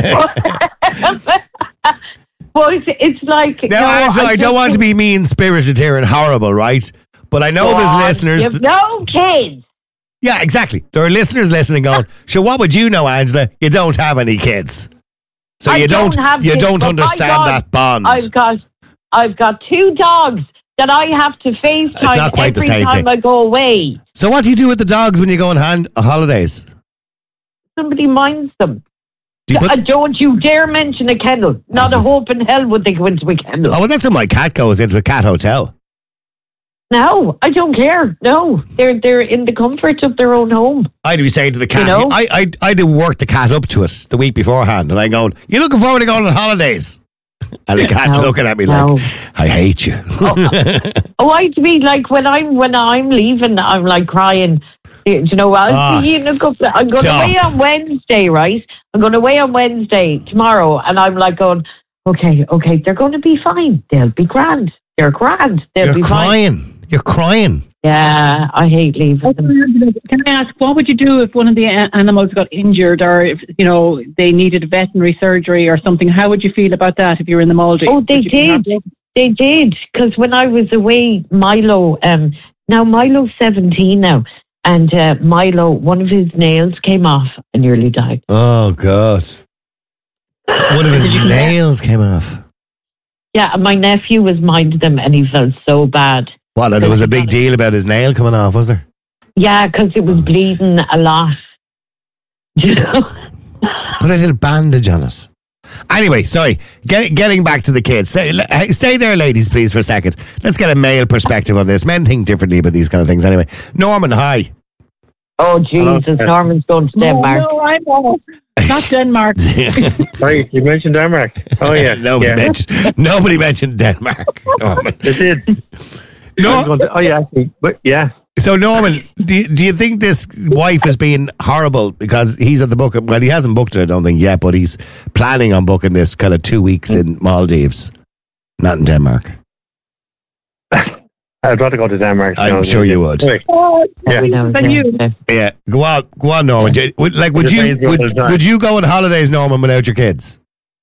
But it's, it's like... Now, no, Angela, I, just don't want to think- be mean-spirited here and horrible, right? But I know Go there's on, listeners. You've no kids. Yeah, exactly. There are listeners listening going, sure, what would you know, Angela? You don't have any kids. So I you don't, have you kids, don't but my understand God, that bond. I've got, I've got two dogs that I have to It's FaceTime not quite the every same time thing. I go away. So what do you do with the dogs when you go on hand, uh, holidays? Somebody minds them. Do you put- Uh, don't you dare mention a kennel. Not a hope in hell would they go into a kennel. Oh, well, that's when my cat goes into a cat hotel. No, I don't care. No, they're they're in the comfort of their own home. I'd be saying to the cat, You know? I, I, I'd work the cat up to it the week beforehand. And I'm going, you looking forward to going on holidays? And the cat's No, looking at me no. like, I hate you. Oh, I'd be like when I'm when I'm leaving, I'm like crying. Do you know what? Ah, I'll see you in a couple. I'm going stop. away on Wednesday, right? I'm going away on Wednesday tomorrow, and I'm like going, okay, okay, they're going to be fine. They'll be grand. They're grand. They'll You're be fine. crying. You're crying. Yeah, I hate leaving them. Can I ask, what would you do if one of the a- animals got injured, or if, you know, they needed veterinary surgery or something? How would you feel about that if you were in the Maldives? Oh, they Would you be did. happy? They did. Because when I was away, Milo, um, now Milo's seventeen now, and uh, Milo, one of his nails came off and nearly died. Oh, God. One of his nails came off. Yeah, and my nephew was minding them, and he felt so bad. What, and there was a big deal about his nail coming off, was there? Yeah, because it was bleeding a lot. You know? Put a little bandage on it. Anyway, sorry. Get, getting back to the kids. Stay, stay there, ladies, please, for a second. Let's get a male perspective on this. Men think differently about these kind of things. Anyway, Norman, hi. Oh, Jesus. Hello. Norman's going to Denmark. No, no, I know. Not Denmark. Right, you mentioned Denmark. Oh, yeah. nobody, yeah. Mentioned, nobody mentioned Denmark. Norman. They did. No. To, oh, yeah. But, yeah. So, Norman, do you, do you think this wife is being horrible because he's at the book? Well, he hasn't booked it, I don't think, yet, but he's planning on booking this kind of two weeks in Maldives, not in Denmark. I'd rather go to Denmark. I'm sure you would. Oh, yeah. yeah. yeah, go on, go on, Norman. Yeah. Would, like, would you would, would you go on holidays, Norman, without your kids?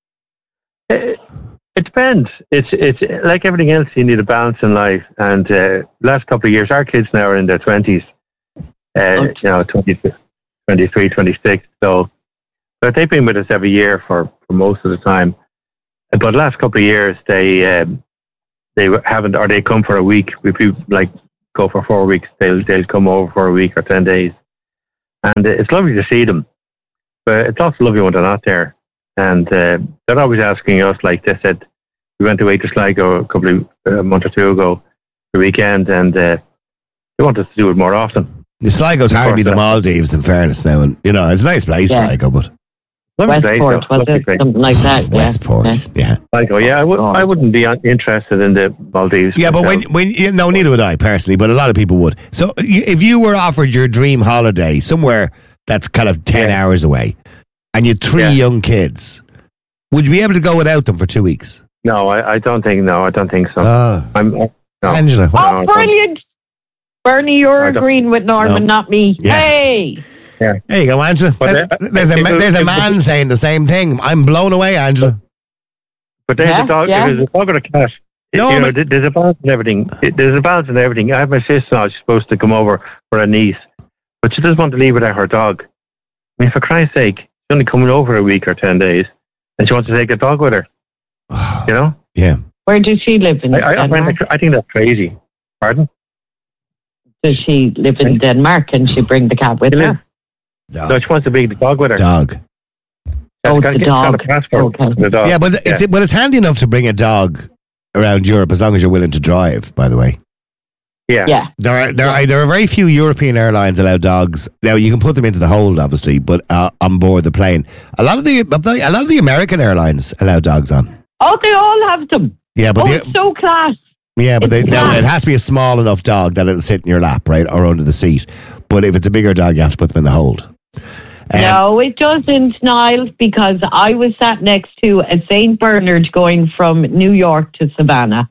It, it depends. It's it's like everything else. You need a balance in life. And uh, last couple of years, our kids now are in their twenties. Uh, okay. You know, twenty, twenty-three, twenty-six. So, but they've been with us every year for, for most of the time. But the last couple of years, they. Um, They haven't, or they come for a week. If you like go for four weeks, they'll they'll come over for a week or ten days, and it's lovely to see them. But it's also lovely when they're not there, and uh, they're always asking us. Like they said, we went to Waitress Sligo a couple of uh, a month or two ago, the weekend, and uh, they want us to do it more often. The Sligo's hardly the Maldives, in fairness. Now, and you know, it's a nice place, yeah. Sligo, but. Westport, was it? Something like that. Yeah. Westport, yeah. Like, oh, yeah, I, w- I wouldn't be interested in the Maldives. Yeah, but when, when you no, neither would I personally, but a lot of people would. So if you were offered your dream holiday somewhere that's kind of ten yeah. hours away and you had three yeah. young kids, would you be able to go without them for two weeks? No, I, I don't think, no, I don't think so. Oh. I'm, no. Angela. Oh, no, brilliant. Bernie, you're agreeing with Norman, no. not me. Yeah. Hey! Yeah. There you go, Angela. But, uh, there's a there's a man saying the same thing. I'm blown away, Angela. But there's yeah, a dog. Yeah. There's a dog or a cat. No, you know, there's a balance in everything. There's a balance in everything. I have my sister-in-law. She's supposed to come over for a niece, but she doesn't want to leave without her dog. I mean, for Christ's sake, she's only coming over a week or ten days, and she wants to take a dog with her. You know? Yeah. Where does she live in? I, I, find that, I think that's crazy. Pardon? Does she live in Denmark and she bring the cat with she her? Lives. Dog. So she wants to bring the dog with her. Dog. Oh, the get, dog. Okay. The dog. Yeah, but it's yeah. but it's handy enough to bring a dog around Europe as long as you're willing to drive. By the way. Yeah. Yeah. There are there are there are very few European airlines allow dogs. Now you can put them into the hold, obviously, but uh, on board the plane, a lot of the a lot of the American airlines allow dogs on. Oh, they all have them. Yeah, but oh, the, it's so class. Yeah, but they, class. now, it has to be a small enough dog that it'll sit in your lap, right, or under the seat. But if it's a bigger dog, you have to put them in the hold. Um, no, it doesn't, Niall, because I was sat next to a Saint Bernard going from New York to Savannah.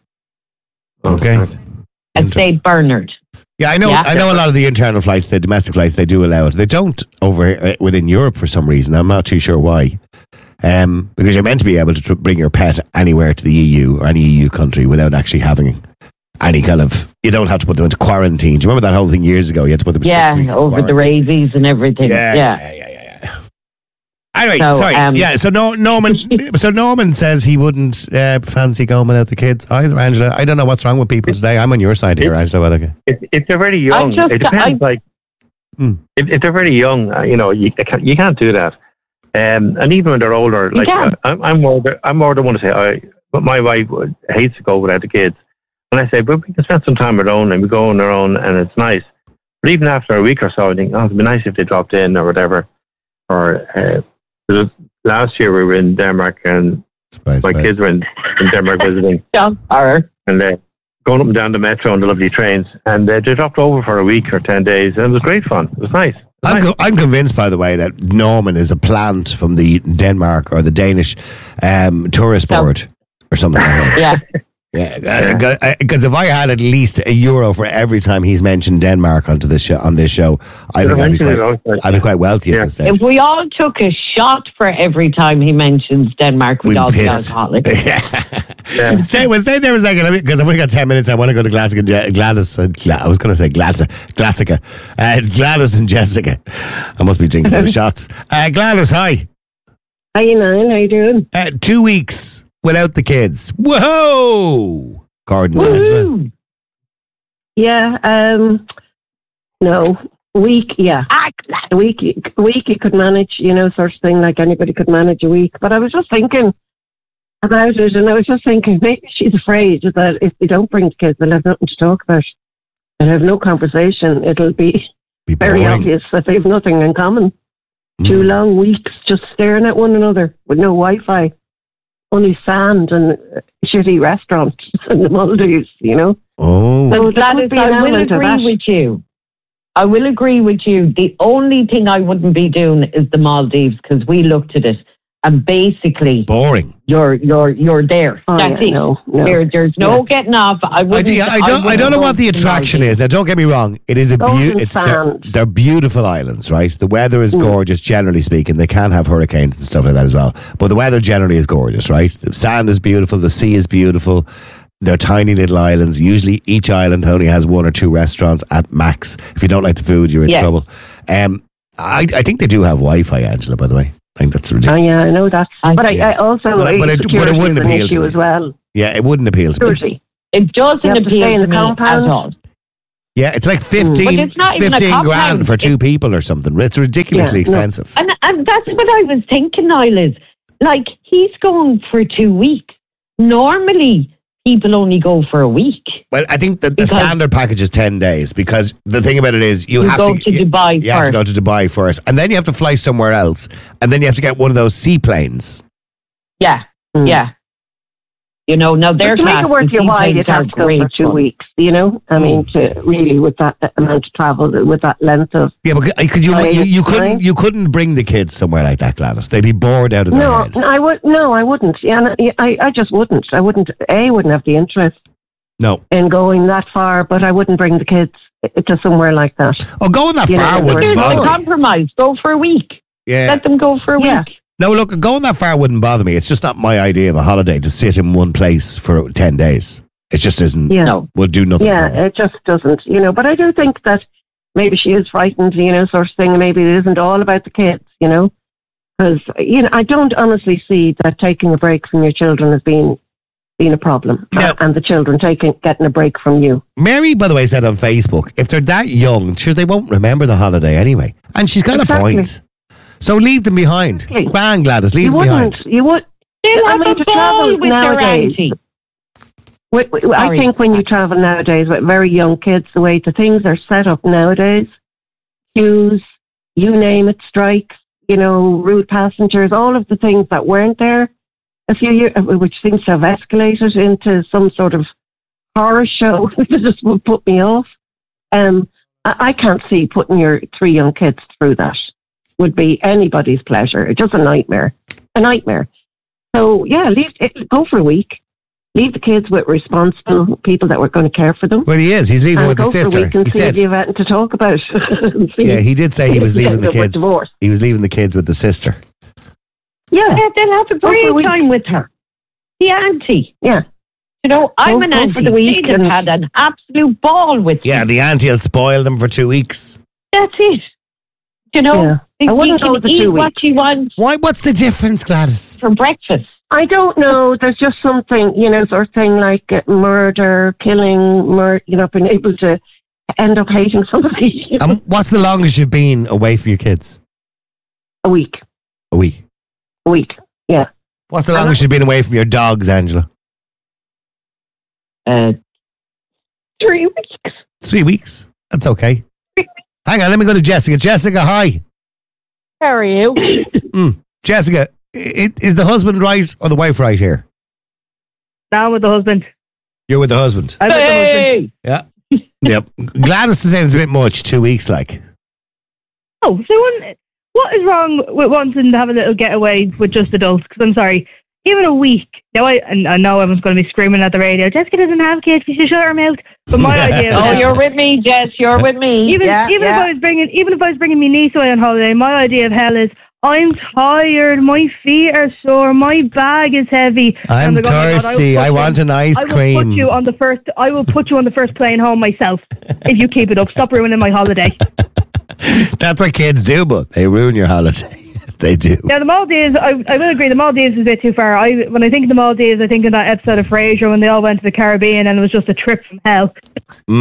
Okay. A Saint Bernard. Yeah, I know. Yeah. I know a lot of the internal flights, the domestic flights, they do allow it. They don't over uh, within Europe for some reason. I'm not too sure why. Um, because you're meant to be able to tr- bring your pet anywhere to the E U or any E U country without actually having any kind of. You don't have to put them into quarantine. Do you remember that whole thing years ago? You had to put them yeah, six weeks over the rabies and everything. Yeah, yeah, yeah, yeah, yeah. yeah. Anyway, so, sorry. Um, yeah, so no, Norman. so Norman says he wouldn't uh, fancy going without the kids either. Angela, I don't know what's wrong with people today. I'm on your side here, Angela. What okay? If, if they're very young, just, it depends. I, like, mm. if, if they're very young, uh, you know, you can't, you can't do that. Um, and even when they're older, like uh, I'm, I'm more, the, I'm more the one to say, I, but my wife hates to go without the kids. And I say, but we can spend some time on our own, and we go on our own, and it's nice. But even after a week or so, I think, oh, it'd be nice if they dropped in or whatever. Or uh, last year we were in Denmark, and spice, my spice. kids were in, in Denmark visiting. Yeah, and uh, going up and down the metro on the lovely trains, and uh, they dropped over for a week or ten days, and it was great fun. It was nice. It was I'm, nice. co- I'm convinced, by the way, that Norman is a plant from the Denmark or the Danish um, tourist board so, or something like that. Yeah. Yeah, because if I had at least a euro for every time he's mentioned Denmark onto this show, on this show, I think I'd be quite, I'd be quite wealthy yeah. at this stage. If we all took a shot for every time he mentions Denmark, we'd, we'd all be alcoholics. yeah. yeah. Stay, well, stay there a second, because I've only got ten minutes. I want to go to Gladys and Je- Gladys. And Gla- I was going to say Gladys, Glassica, uh, Gladys and Jessica. I must be drinking those shots. Uh, Gladys, hi. Hi, Niall. How you doing? Uh, two weeks. Without the kids. Whoa! Gordon and Angela. Yeah, um, no, a week, yeah. A week, a week you could manage, you know, sort of thing, like anybody could manage a week. But I was just thinking about it, and I was just thinking, maybe she's afraid that if they don't bring the kids, they'll have nothing to talk about. They'll have no conversation. It'll be, be very obvious that they have nothing in common. Mm. Two long weeks just staring at one another with no Wi-Fi, only sand and shitty restaurants in the Maldives, you know. Oh, so that is, I will agree with you. I will agree with you. The only thing I wouldn't be doing is the Maldives, because we looked at it and basically it's boring. You're you're you're there. Oh, That's yeah, it. No, no. There, there's no yeah. getting off. I wouldn't. I, do, I don't. I, I don't know what the attraction the is. Now, don't get me wrong. It is a Golden beautiful. It's they're, they're beautiful islands, right? The weather is mm. gorgeous. Generally speaking, they can have hurricanes and stuff like that as well. But the weather generally is gorgeous, right? The sand is beautiful. The sea is beautiful. They're tiny little islands. Usually, each island only has one or two restaurants at max. If you don't like the food, you're in yeah. trouble. Um, I, I think they do have Wi-Fi, Angela. By the way, I think that's ridiculous. Oh yeah, I know that. But yeah. I, I also but, but, it, but it wouldn't appeal to me as well. Yeah, it wouldn't appeal to Security. me. It doesn't appeal to, to the me compound. at all. Yeah, it's like fifteen, it's not fifteen grand for two people or something. It's ridiculously yeah, expensive. No. And, and that's what I was thinking, Niall, is like he's going for two weeks. Normally, people only go for a week. Well, I think that the standard package is ten days, because the thing about it is you, you have go to, to you, Dubai you first. have to go to Dubai first, and then you have to fly somewhere else, and then you have to get one of those seaplanes. Yeah, mm. yeah. You know, now they're to make it worth your while, you'd have to go for two fun. weeks. You know, I mean, to really with that amount of travel, with that length of yeah, but could you you, you couldn't you couldn't bring the kids somewhere like that, Gladys? They'd be bored out of their no, head. No, I would. No, I wouldn't. Yeah, I, I just wouldn't. I wouldn't. A, wouldn't have the interest. No, in going that far, but I wouldn't bring the kids to somewhere like that. Oh, going that you far know, wouldn't bother me. Compromise. Go for a week. Yeah, let them go for a yeah. week. No, look, going that far wouldn't bother me. It's just not my idea of a holiday to sit in one place for ten days. It just isn't. Yeah. No, will do nothing. Yeah, for me. it just doesn't. You know, but I do think that maybe she is frightened. You know, sort of thing. Maybe it isn't all about the kids. You know, because you know, I don't honestly see that taking a break from your children as being being a problem, no. uh, and the children taking getting a break from you. Mary, by the way, said on Facebook, if they're that young, sure they won't remember the holiday anyway, and she's got exactly. a point. So leave them behind. Exactly. Grand, Gladys, leave you them behind. You would. They'll I have mean, a to ball travel with nowadays, their auntie. We, we, I think when you travel nowadays with very young kids, the way the things are set up nowadays, queues, you name it, strikes, you know, rude passengers, all of the things that weren't there a few years, which seems to have escalated into some sort of horror show that just would put me off. Um, I, I can't see putting your three young kids through that. Would be anybody's pleasure. It's just a nightmare. A nightmare. So, yeah, leave it, go for a week. Leave the kids with responsible people that were going to care for them. Well, he is. He's leaving and with go the sister. For a week and he see said. If you have anything to talk about. Yeah, he did say he was leaving the kids. Divorce. He was leaving the kids with the sister. Yeah. yeah they'll have a great time with her. The auntie. Yeah. You know, I'm go, an go auntie. For the week They'd have had an absolute ball with Yeah, them. the auntie will spoil them for two weeks. That's it. You know, yeah. I wouldn't go can the eat two what weeks. she wants. Why? What's the difference, Gladys? For breakfast. I don't know. There's just something, you know, sort of thing like uh, murder, killing, mur- you know, being able to end up hating somebody. You know? Um, what's the longest you've been away from your kids? A week. A week. A week. Yeah. What's the longest you've been away from your dogs, Angela? Uh, three weeks. Three weeks. That's okay. Hang on, let me go to Jessica. Jessica, hi. How are you? mm. Jessica, it, is the husband right or the wife right here? Now with the husband. You're with the husband? I'm with the husband. Yeah. Yep. Gladys is saying it's a bit much, two weeks like. Oh, so one, what is wrong with wanting to have a little getaway with just adults? Because I'm sorry, even a week. Now, I, and I know everyone's going to be screaming at the radio, Jessica doesn't have kids, we should shut her mouth. But my idea Oh, you're with me, Jess, you're with me. Even, yeah, even, yeah. If I was bringing, even if I was bringing my niece away on holiday, my idea of hell is, I'm tired, my feet are sore, my bag is heavy. I'm like, oh my God, thirsty, I, I want an ice I will cream. Put you on the first, I will put you on the first plane home myself if you keep it up. Stop ruining my holiday. That's what kids do, but they ruin your holiday. They do. Now, the Maldives, I, I will agree, the Maldives is a bit too far. I, when I think of the Maldives, I think of that episode of Frasier when they all went to the Caribbean and it was just a trip from hell. Mm.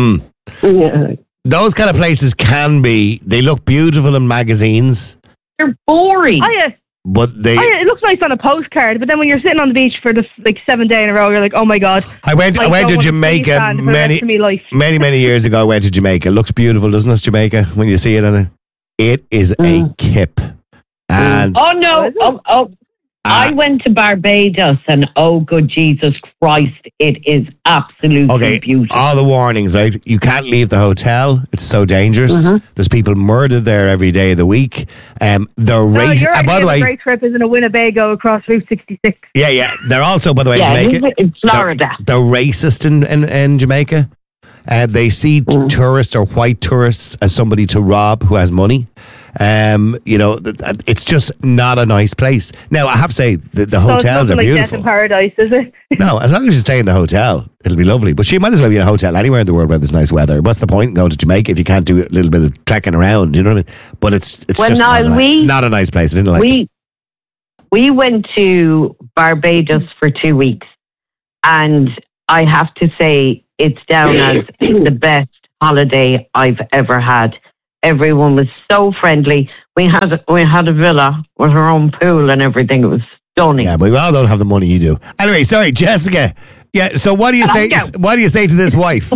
Yeah. Those kind of places can be, they look beautiful in magazines. They're boring. Oh, yeah. But they, oh, yeah, it looks nice on a postcard, but then when you're sitting on the beach for the like seven day in a row, you're like, oh my god. I went. I, I went to Jamaica many, many, many years ago. I went to Jamaica. It looks beautiful, doesn't it, Jamaica? When you see it on it, it is mm. a kip. And oh no! Oh, oh. Uh, I went to Barbados, and oh, good Jesus Christ, it is absolutely okay, beautiful. All the warnings, right? You can't leave the hotel; it's so dangerous. Mm-hmm. There's people murdered there every day of the week. Um, they're no, race. Uh, by the way, a great trip is in a Winnebago across Route sixty-six. Yeah, yeah. They're also, by the way, yeah, in Jamaica, in Florida. They're, they're racist in in, in Jamaica. Uh, they see mm. tourists or white tourists as somebody to rob who has money. Um, you know, it's just not a nice place. Now, I have to say, the, the so hotels are like beautiful. Death in Paradise, is it? No, as long as you stay in the hotel, it'll be lovely. But she might as well be in a hotel anywhere in the world where there's nice weather. What's the point in going to Jamaica if you can't do a little bit of trekking around? You know what I mean? But it's it's well, just now, not, we, a, not a nice place. I didn't like we, it. We went to Barbados for two weeks, and I have to say it's down as the best holiday I've ever had. Everyone was so friendly. We had we had a villa with our own pool and everything. It was stunning. Yeah, but we all don't have the money you do. Anyway, sorry, Jessica. Yeah, so what do you say? What do you say to this wife?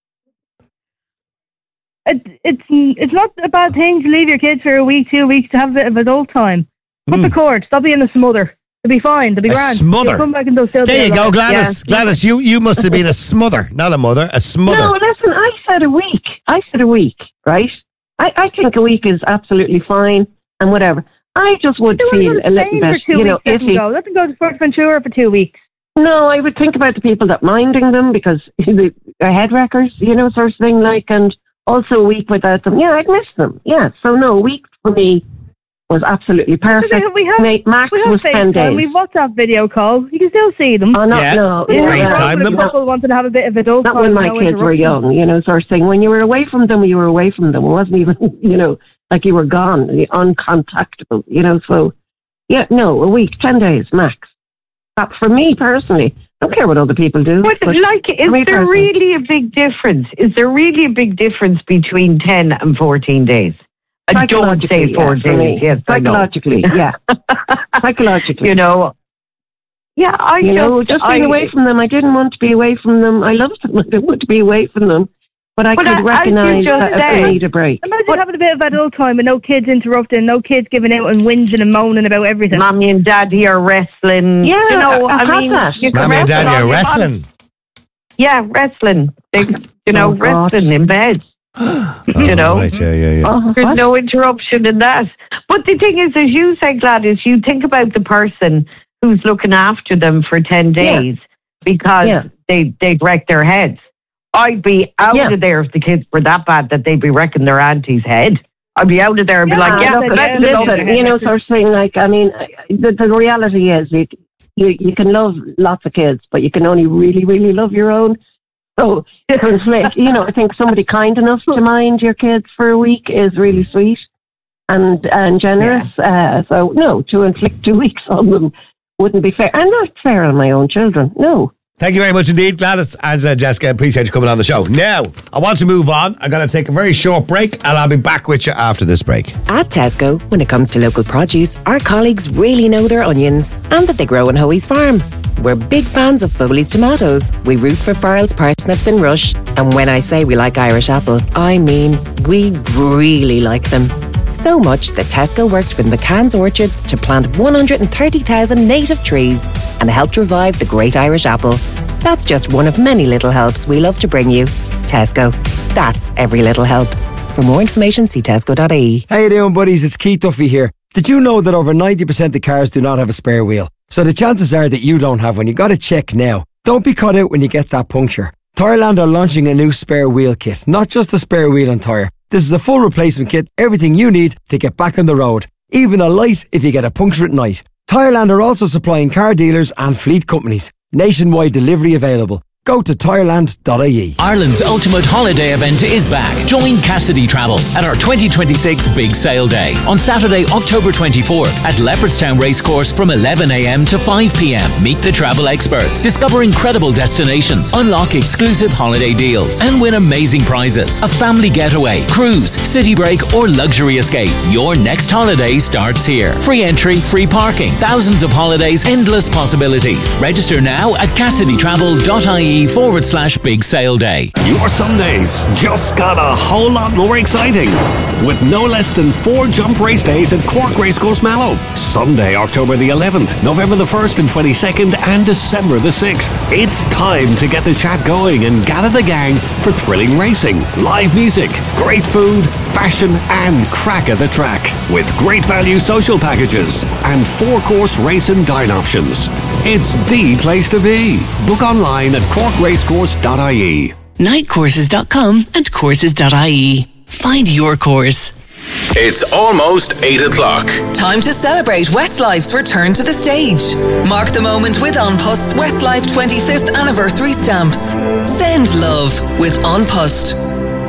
It, it's it's not a bad thing to leave your kids for a week, two weeks to have a bit of adult time. Cut mm. the cord. Stop being a smother. They'll be fine. They'll be a grand. Smother. They'll come back and they'll still there you go, Gladys. Yeah. Gladys, you, you must have been a smother, not a mother, a smother. No, listen, I said a week. I said a week, right? I, I think a week is absolutely fine and whatever. I just would feel a little bit, you know, iffy. Go. Let them go to Fuerteventura for two weeks. No, I would think about the people that minding them because they're head wreckers, you know, sort of thing, like, and also a week without them. Yeah, I'd miss them. Yeah, so no, a week for me was absolutely perfect. We have, Mate, Max we have was ten days. We've WhatsApp video call. You can still see them. Oh, not, yeah. no. Yeah. FaceTime them. People wanted to have a bit of adult Not time. when my kids were young, you know, sort of thing. When you were away from them, you were away from them. It wasn't even, you know, like you were gone, uncontactable, you know, so, yeah, no, a week, ten days, max. But for me personally, I don't care what other people do. But, but like, is there personally. really a big difference? Is there really a big difference between ten and fourteen days? I don't say four yeah, days. Yes, psychologically, yeah. Psychologically. You know, yeah, I you just, know, just being I, away from them. I didn't want to be away from them. I loved them. I didn't want to be away from them. But I but could I, recognise that say, I need a break. Imagine but, having a bit of adult time and no kids interrupting, no kids giving out and whinging and moaning about everything. Mommy and Daddy are wrestling. Yeah, you know, I, I, I mean, that. Mommy and Daddy are wrestling. Yeah, wrestling. They, you know, oh, wrestling in bed. oh, you know, right, yeah, yeah, yeah. Oh, there's what? no interruption in that. But the thing is, as you say, Gladys, you think about the person who's looking after them for ten days yeah. because yeah. they they'd wreck their heads. I'd be out yeah. of there if the kids were that bad that they'd be wrecking their auntie's head. I'd be out of there and yeah, be like, yeah, look, let's listen, you know, sort of thing. Like, I mean, the, the reality is, you, you you can love lots of kids, but you can only really, really love your own. So, to inflict, you know, I think somebody kind enough to mind your kids for a week is really sweet and and generous. Yeah. Uh, so, no, to inflict two weeks on them wouldn't be fair. I'm not fair on my own children, no. Thank you very much indeed, Gladys, Angela, Jessica. Appreciate you coming on the show. Now, I want to move on. I'm going to take a very short break and I'll be back with you after this break. At Tesco, when it comes to local produce, our colleagues really know their onions and that they grow on Hoey's farm. We're big fans of Foley's tomatoes. We root for Farrell's parsnips and Rush. And when I say we like Irish apples, I mean we really like them. So much that Tesco worked with McCann's Orchards to plant one hundred thirty thousand native trees and helped revive the great Irish apple. That's just one of many little helps we love to bring you. Tesco. That's every little helps. For more information, see tesco dot I E. How you doing, buddies? It's Keith Duffy here. Did you know that over ninety percent of cars do not have a spare wheel? So the chances are that you don't have one. You got to check now. Don't be caught out when you get that puncture. Tyreland are launching a new spare wheel kit. Not just a spare wheel and tyre. This is a full replacement kit, everything you need to get back on the road. Even a light if you get a puncture at night. Tyreland are also supplying car dealers and fleet companies. Nationwide delivery available. Go to Tireland dot I E. Ireland's ultimate holiday event is back. Join Cassidy Travel at our twenty twenty-six Big Sale Day on Saturday, October twenty-fourth at Leopardstown Racecourse from eleven a.m. to five p.m. Meet the travel experts, discover incredible destinations, unlock exclusive holiday deals, and win amazing prizes. A family getaway, cruise, city break, or luxury escape. Your next holiday starts here. Free entry, free parking, thousands of holidays, endless possibilities. Register now at cassidy travel dot I E forward slash big sale day. Your Sundays just got a whole lot more exciting with no less than four jump race days at Cork Racecourse Mallow. Sunday, October the eleventh, November the first and twenty-second, and December the sixth. It's time to get the chat going and gather the gang for thrilling racing, live music, great food, fashion, and crack at the track with great value social packages and four-course race and dine options. It's the place to be. Book online at cork racecourse dot I E. night courses dot com and courses dot I E. Find your course. It's almost eight o'clock. Time to celebrate Westlife's return to the stage. Mark the moment with An Post's Westlife twenty-fifth anniversary stamps. Send love with An Post.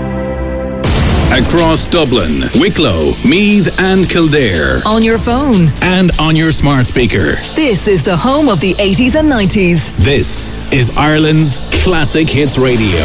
Across Dublin, Wicklow, Meath and Kildare. On your phone. And on your smart speaker. This is the home of the eighties and nineties. This is Ireland's Classic Hits Radio.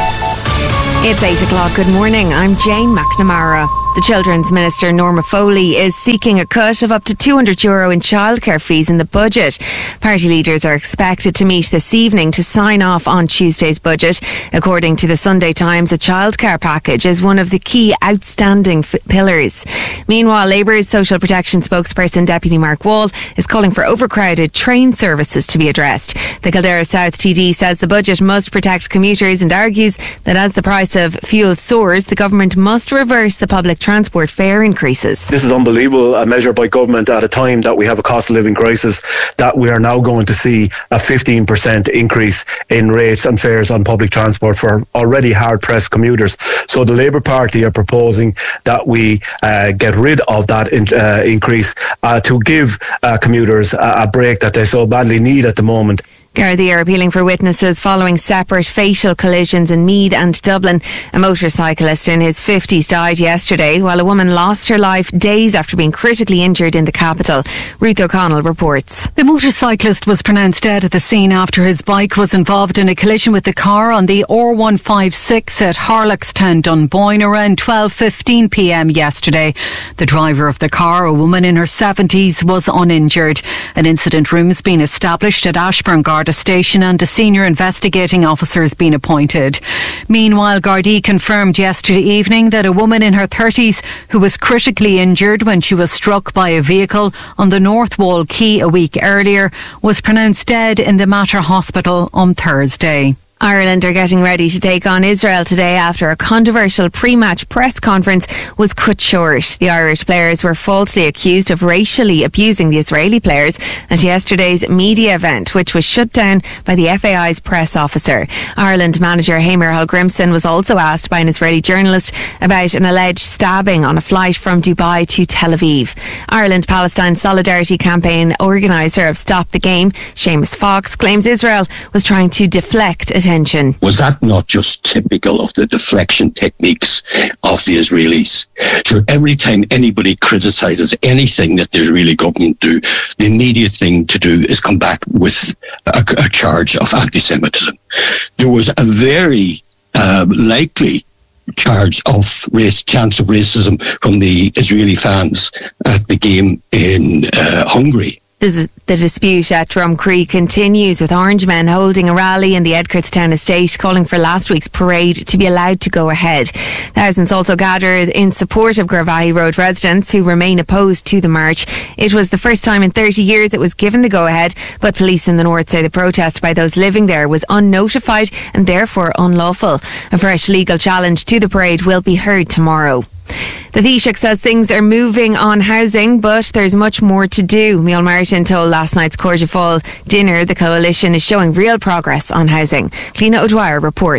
It's eight o'clock. Good morning. I'm Jane McNamara. The Children's Minister Norma Foley is seeking a cut of up to two hundred euro in childcare fees in the budget. Party leaders are expected to meet this evening to sign off on Tuesday's budget. According to the Sunday Times, a childcare package is one of the key outstanding f- pillars. Meanwhile, Labour's social protection spokesperson Deputy Mark Wall is calling for overcrowded train services to be addressed. The Kildare South T D says the budget must protect commuters and argues that as the price of fuel soars, the government must reverse the public transport fare increases. This is unbelievable, a measure by government at a time that we have a cost of living crisis, that we are now going to see a fifteen percent increase in rates and fares on public transport for already hard-pressed commuters. So the Labour Party are proposing that we uh, get rid of that in, uh, increase uh, to give uh, commuters a, a break that they so badly need at the moment. Gardaí are appealing for witnesses following separate fatal collisions in Meath and Dublin. A motorcyclist in his fifties died yesterday, while a woman lost her life days after being critically injured in the capital. Ruth O'Connell reports. The motorcyclist was pronounced dead at the scene after his bike was involved in a collision with the car on the R one fifty-six at Harlockstown, Dunboyne, around twelve fifteen p m yesterday. The driver of the car, a woman in her seventies, was uninjured. An incident room has been established at Ashbourne Garda Station and a senior investigating officer has been appointed. Meanwhile, Gardaí confirmed yesterday evening that a woman in her thirties who was critically injured when she was struck by a vehicle on the North Wall Quay a week earlier was pronounced dead in the Mater Hospital on Thursday. Ireland are getting ready to take on Israel today after a controversial pre-match press conference was cut short. The Irish players were falsely accused of racially abusing the Israeli players at yesterday's media event, which was shut down by the F A I's press officer. Ireland manager Hamer Hallgrimsson was also asked by an Israeli journalist about an alleged stabbing on a flight from Dubai to Tel Aviv. Ireland-Palestine Solidarity Campaign organiser of Stop the Game, Seamus Fox, claims Israel was trying to deflect attention. Was that not just typical of the deflection techniques of the Israelis? Sure, every time anybody criticises anything that the Israeli government do, the immediate thing to do is come back with a, a charge of anti-Semitism. There was a very uh, likely charge of race, chance of racism from the Israeli fans at the game in uh, Hungary. The, the dispute at Drumcree continues, with Orange Men holding a rally in the Edgartown estate calling for last week's parade to be allowed to go ahead. Thousands also gathered in support of Garvaghey Road residents who remain opposed to the march. It was the first time in thirty years it was given the go-ahead, but police in the north say the protest by those living there was unnotified and therefore unlawful. A fresh legal challenge to the parade will be heard tomorrow. The Taoiseach says things are moving on housing, but there's much more to do. Neil Martin told last night's Cordial dinner the coalition is showing real progress on housing. Cliona O'Dwyer reports.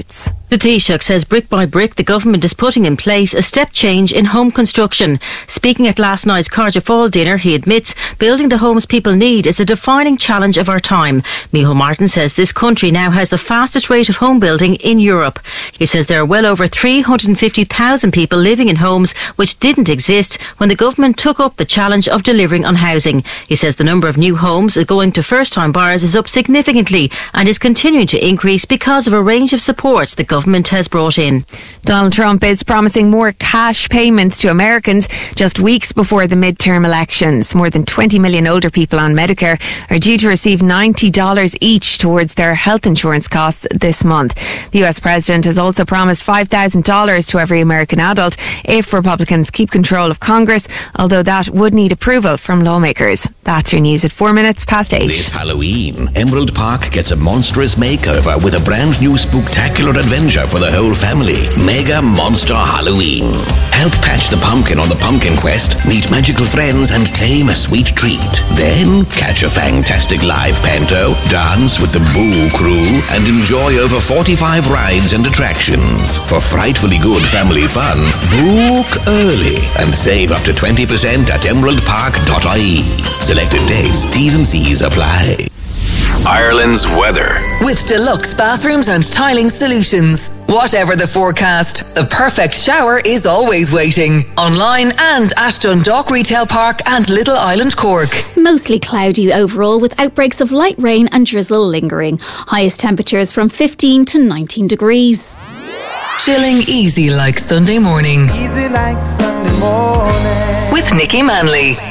The Taoiseach says brick by brick the government is putting in place a step change in home construction. Speaking at last night's Cardiff Fall dinner, he admits building the homes people need is a defining challenge of our time. Micheál Martin says this country now has the fastest rate of home building in Europe. He says there are well over three hundred fifty thousand people living in homes which didn't exist when the government took up the challenge of delivering on housing. He says the number of new homes going to first-time buyers is up significantly and is continuing to increase because of a range of supports the government has brought in. Donald Trump is promising more cash payments to Americans just weeks before the midterm elections. More than twenty million older people on Medicare are due to receive ninety dollars each towards their health insurance costs this month. The U S president has also promised five thousand dollars to every American adult if Republicans keep control of Congress, although that would need approval from lawmakers. That's your news at four minutes past eight. This Halloween, Emerald Park gets a monstrous makeover with a brand new spooktacular adventure for the whole family. Mega Monster Halloween. Help catch the pumpkin on the pumpkin quest, meet magical friends and claim a sweet treat. Then catch a fantastic live panto, dance with the Boo Crew and enjoy over forty-five rides and attractions. For frightfully good family fun, book early and save up to twenty percent at emerald park dot I E. Selected dates, T's and C's apply. Ireland's weather. With deluxe bathrooms and tiling solutions. Whatever the forecast, the perfect shower is always waiting. Online and at Dundalk Retail Park and Little Island, Cork. Mostly cloudy overall with outbreaks of light rain and drizzle lingering. Highest temperatures from fifteen to nineteen degrees. Chilling easy like Sunday morning. Easy like Sunday morning. With Nicky Manley.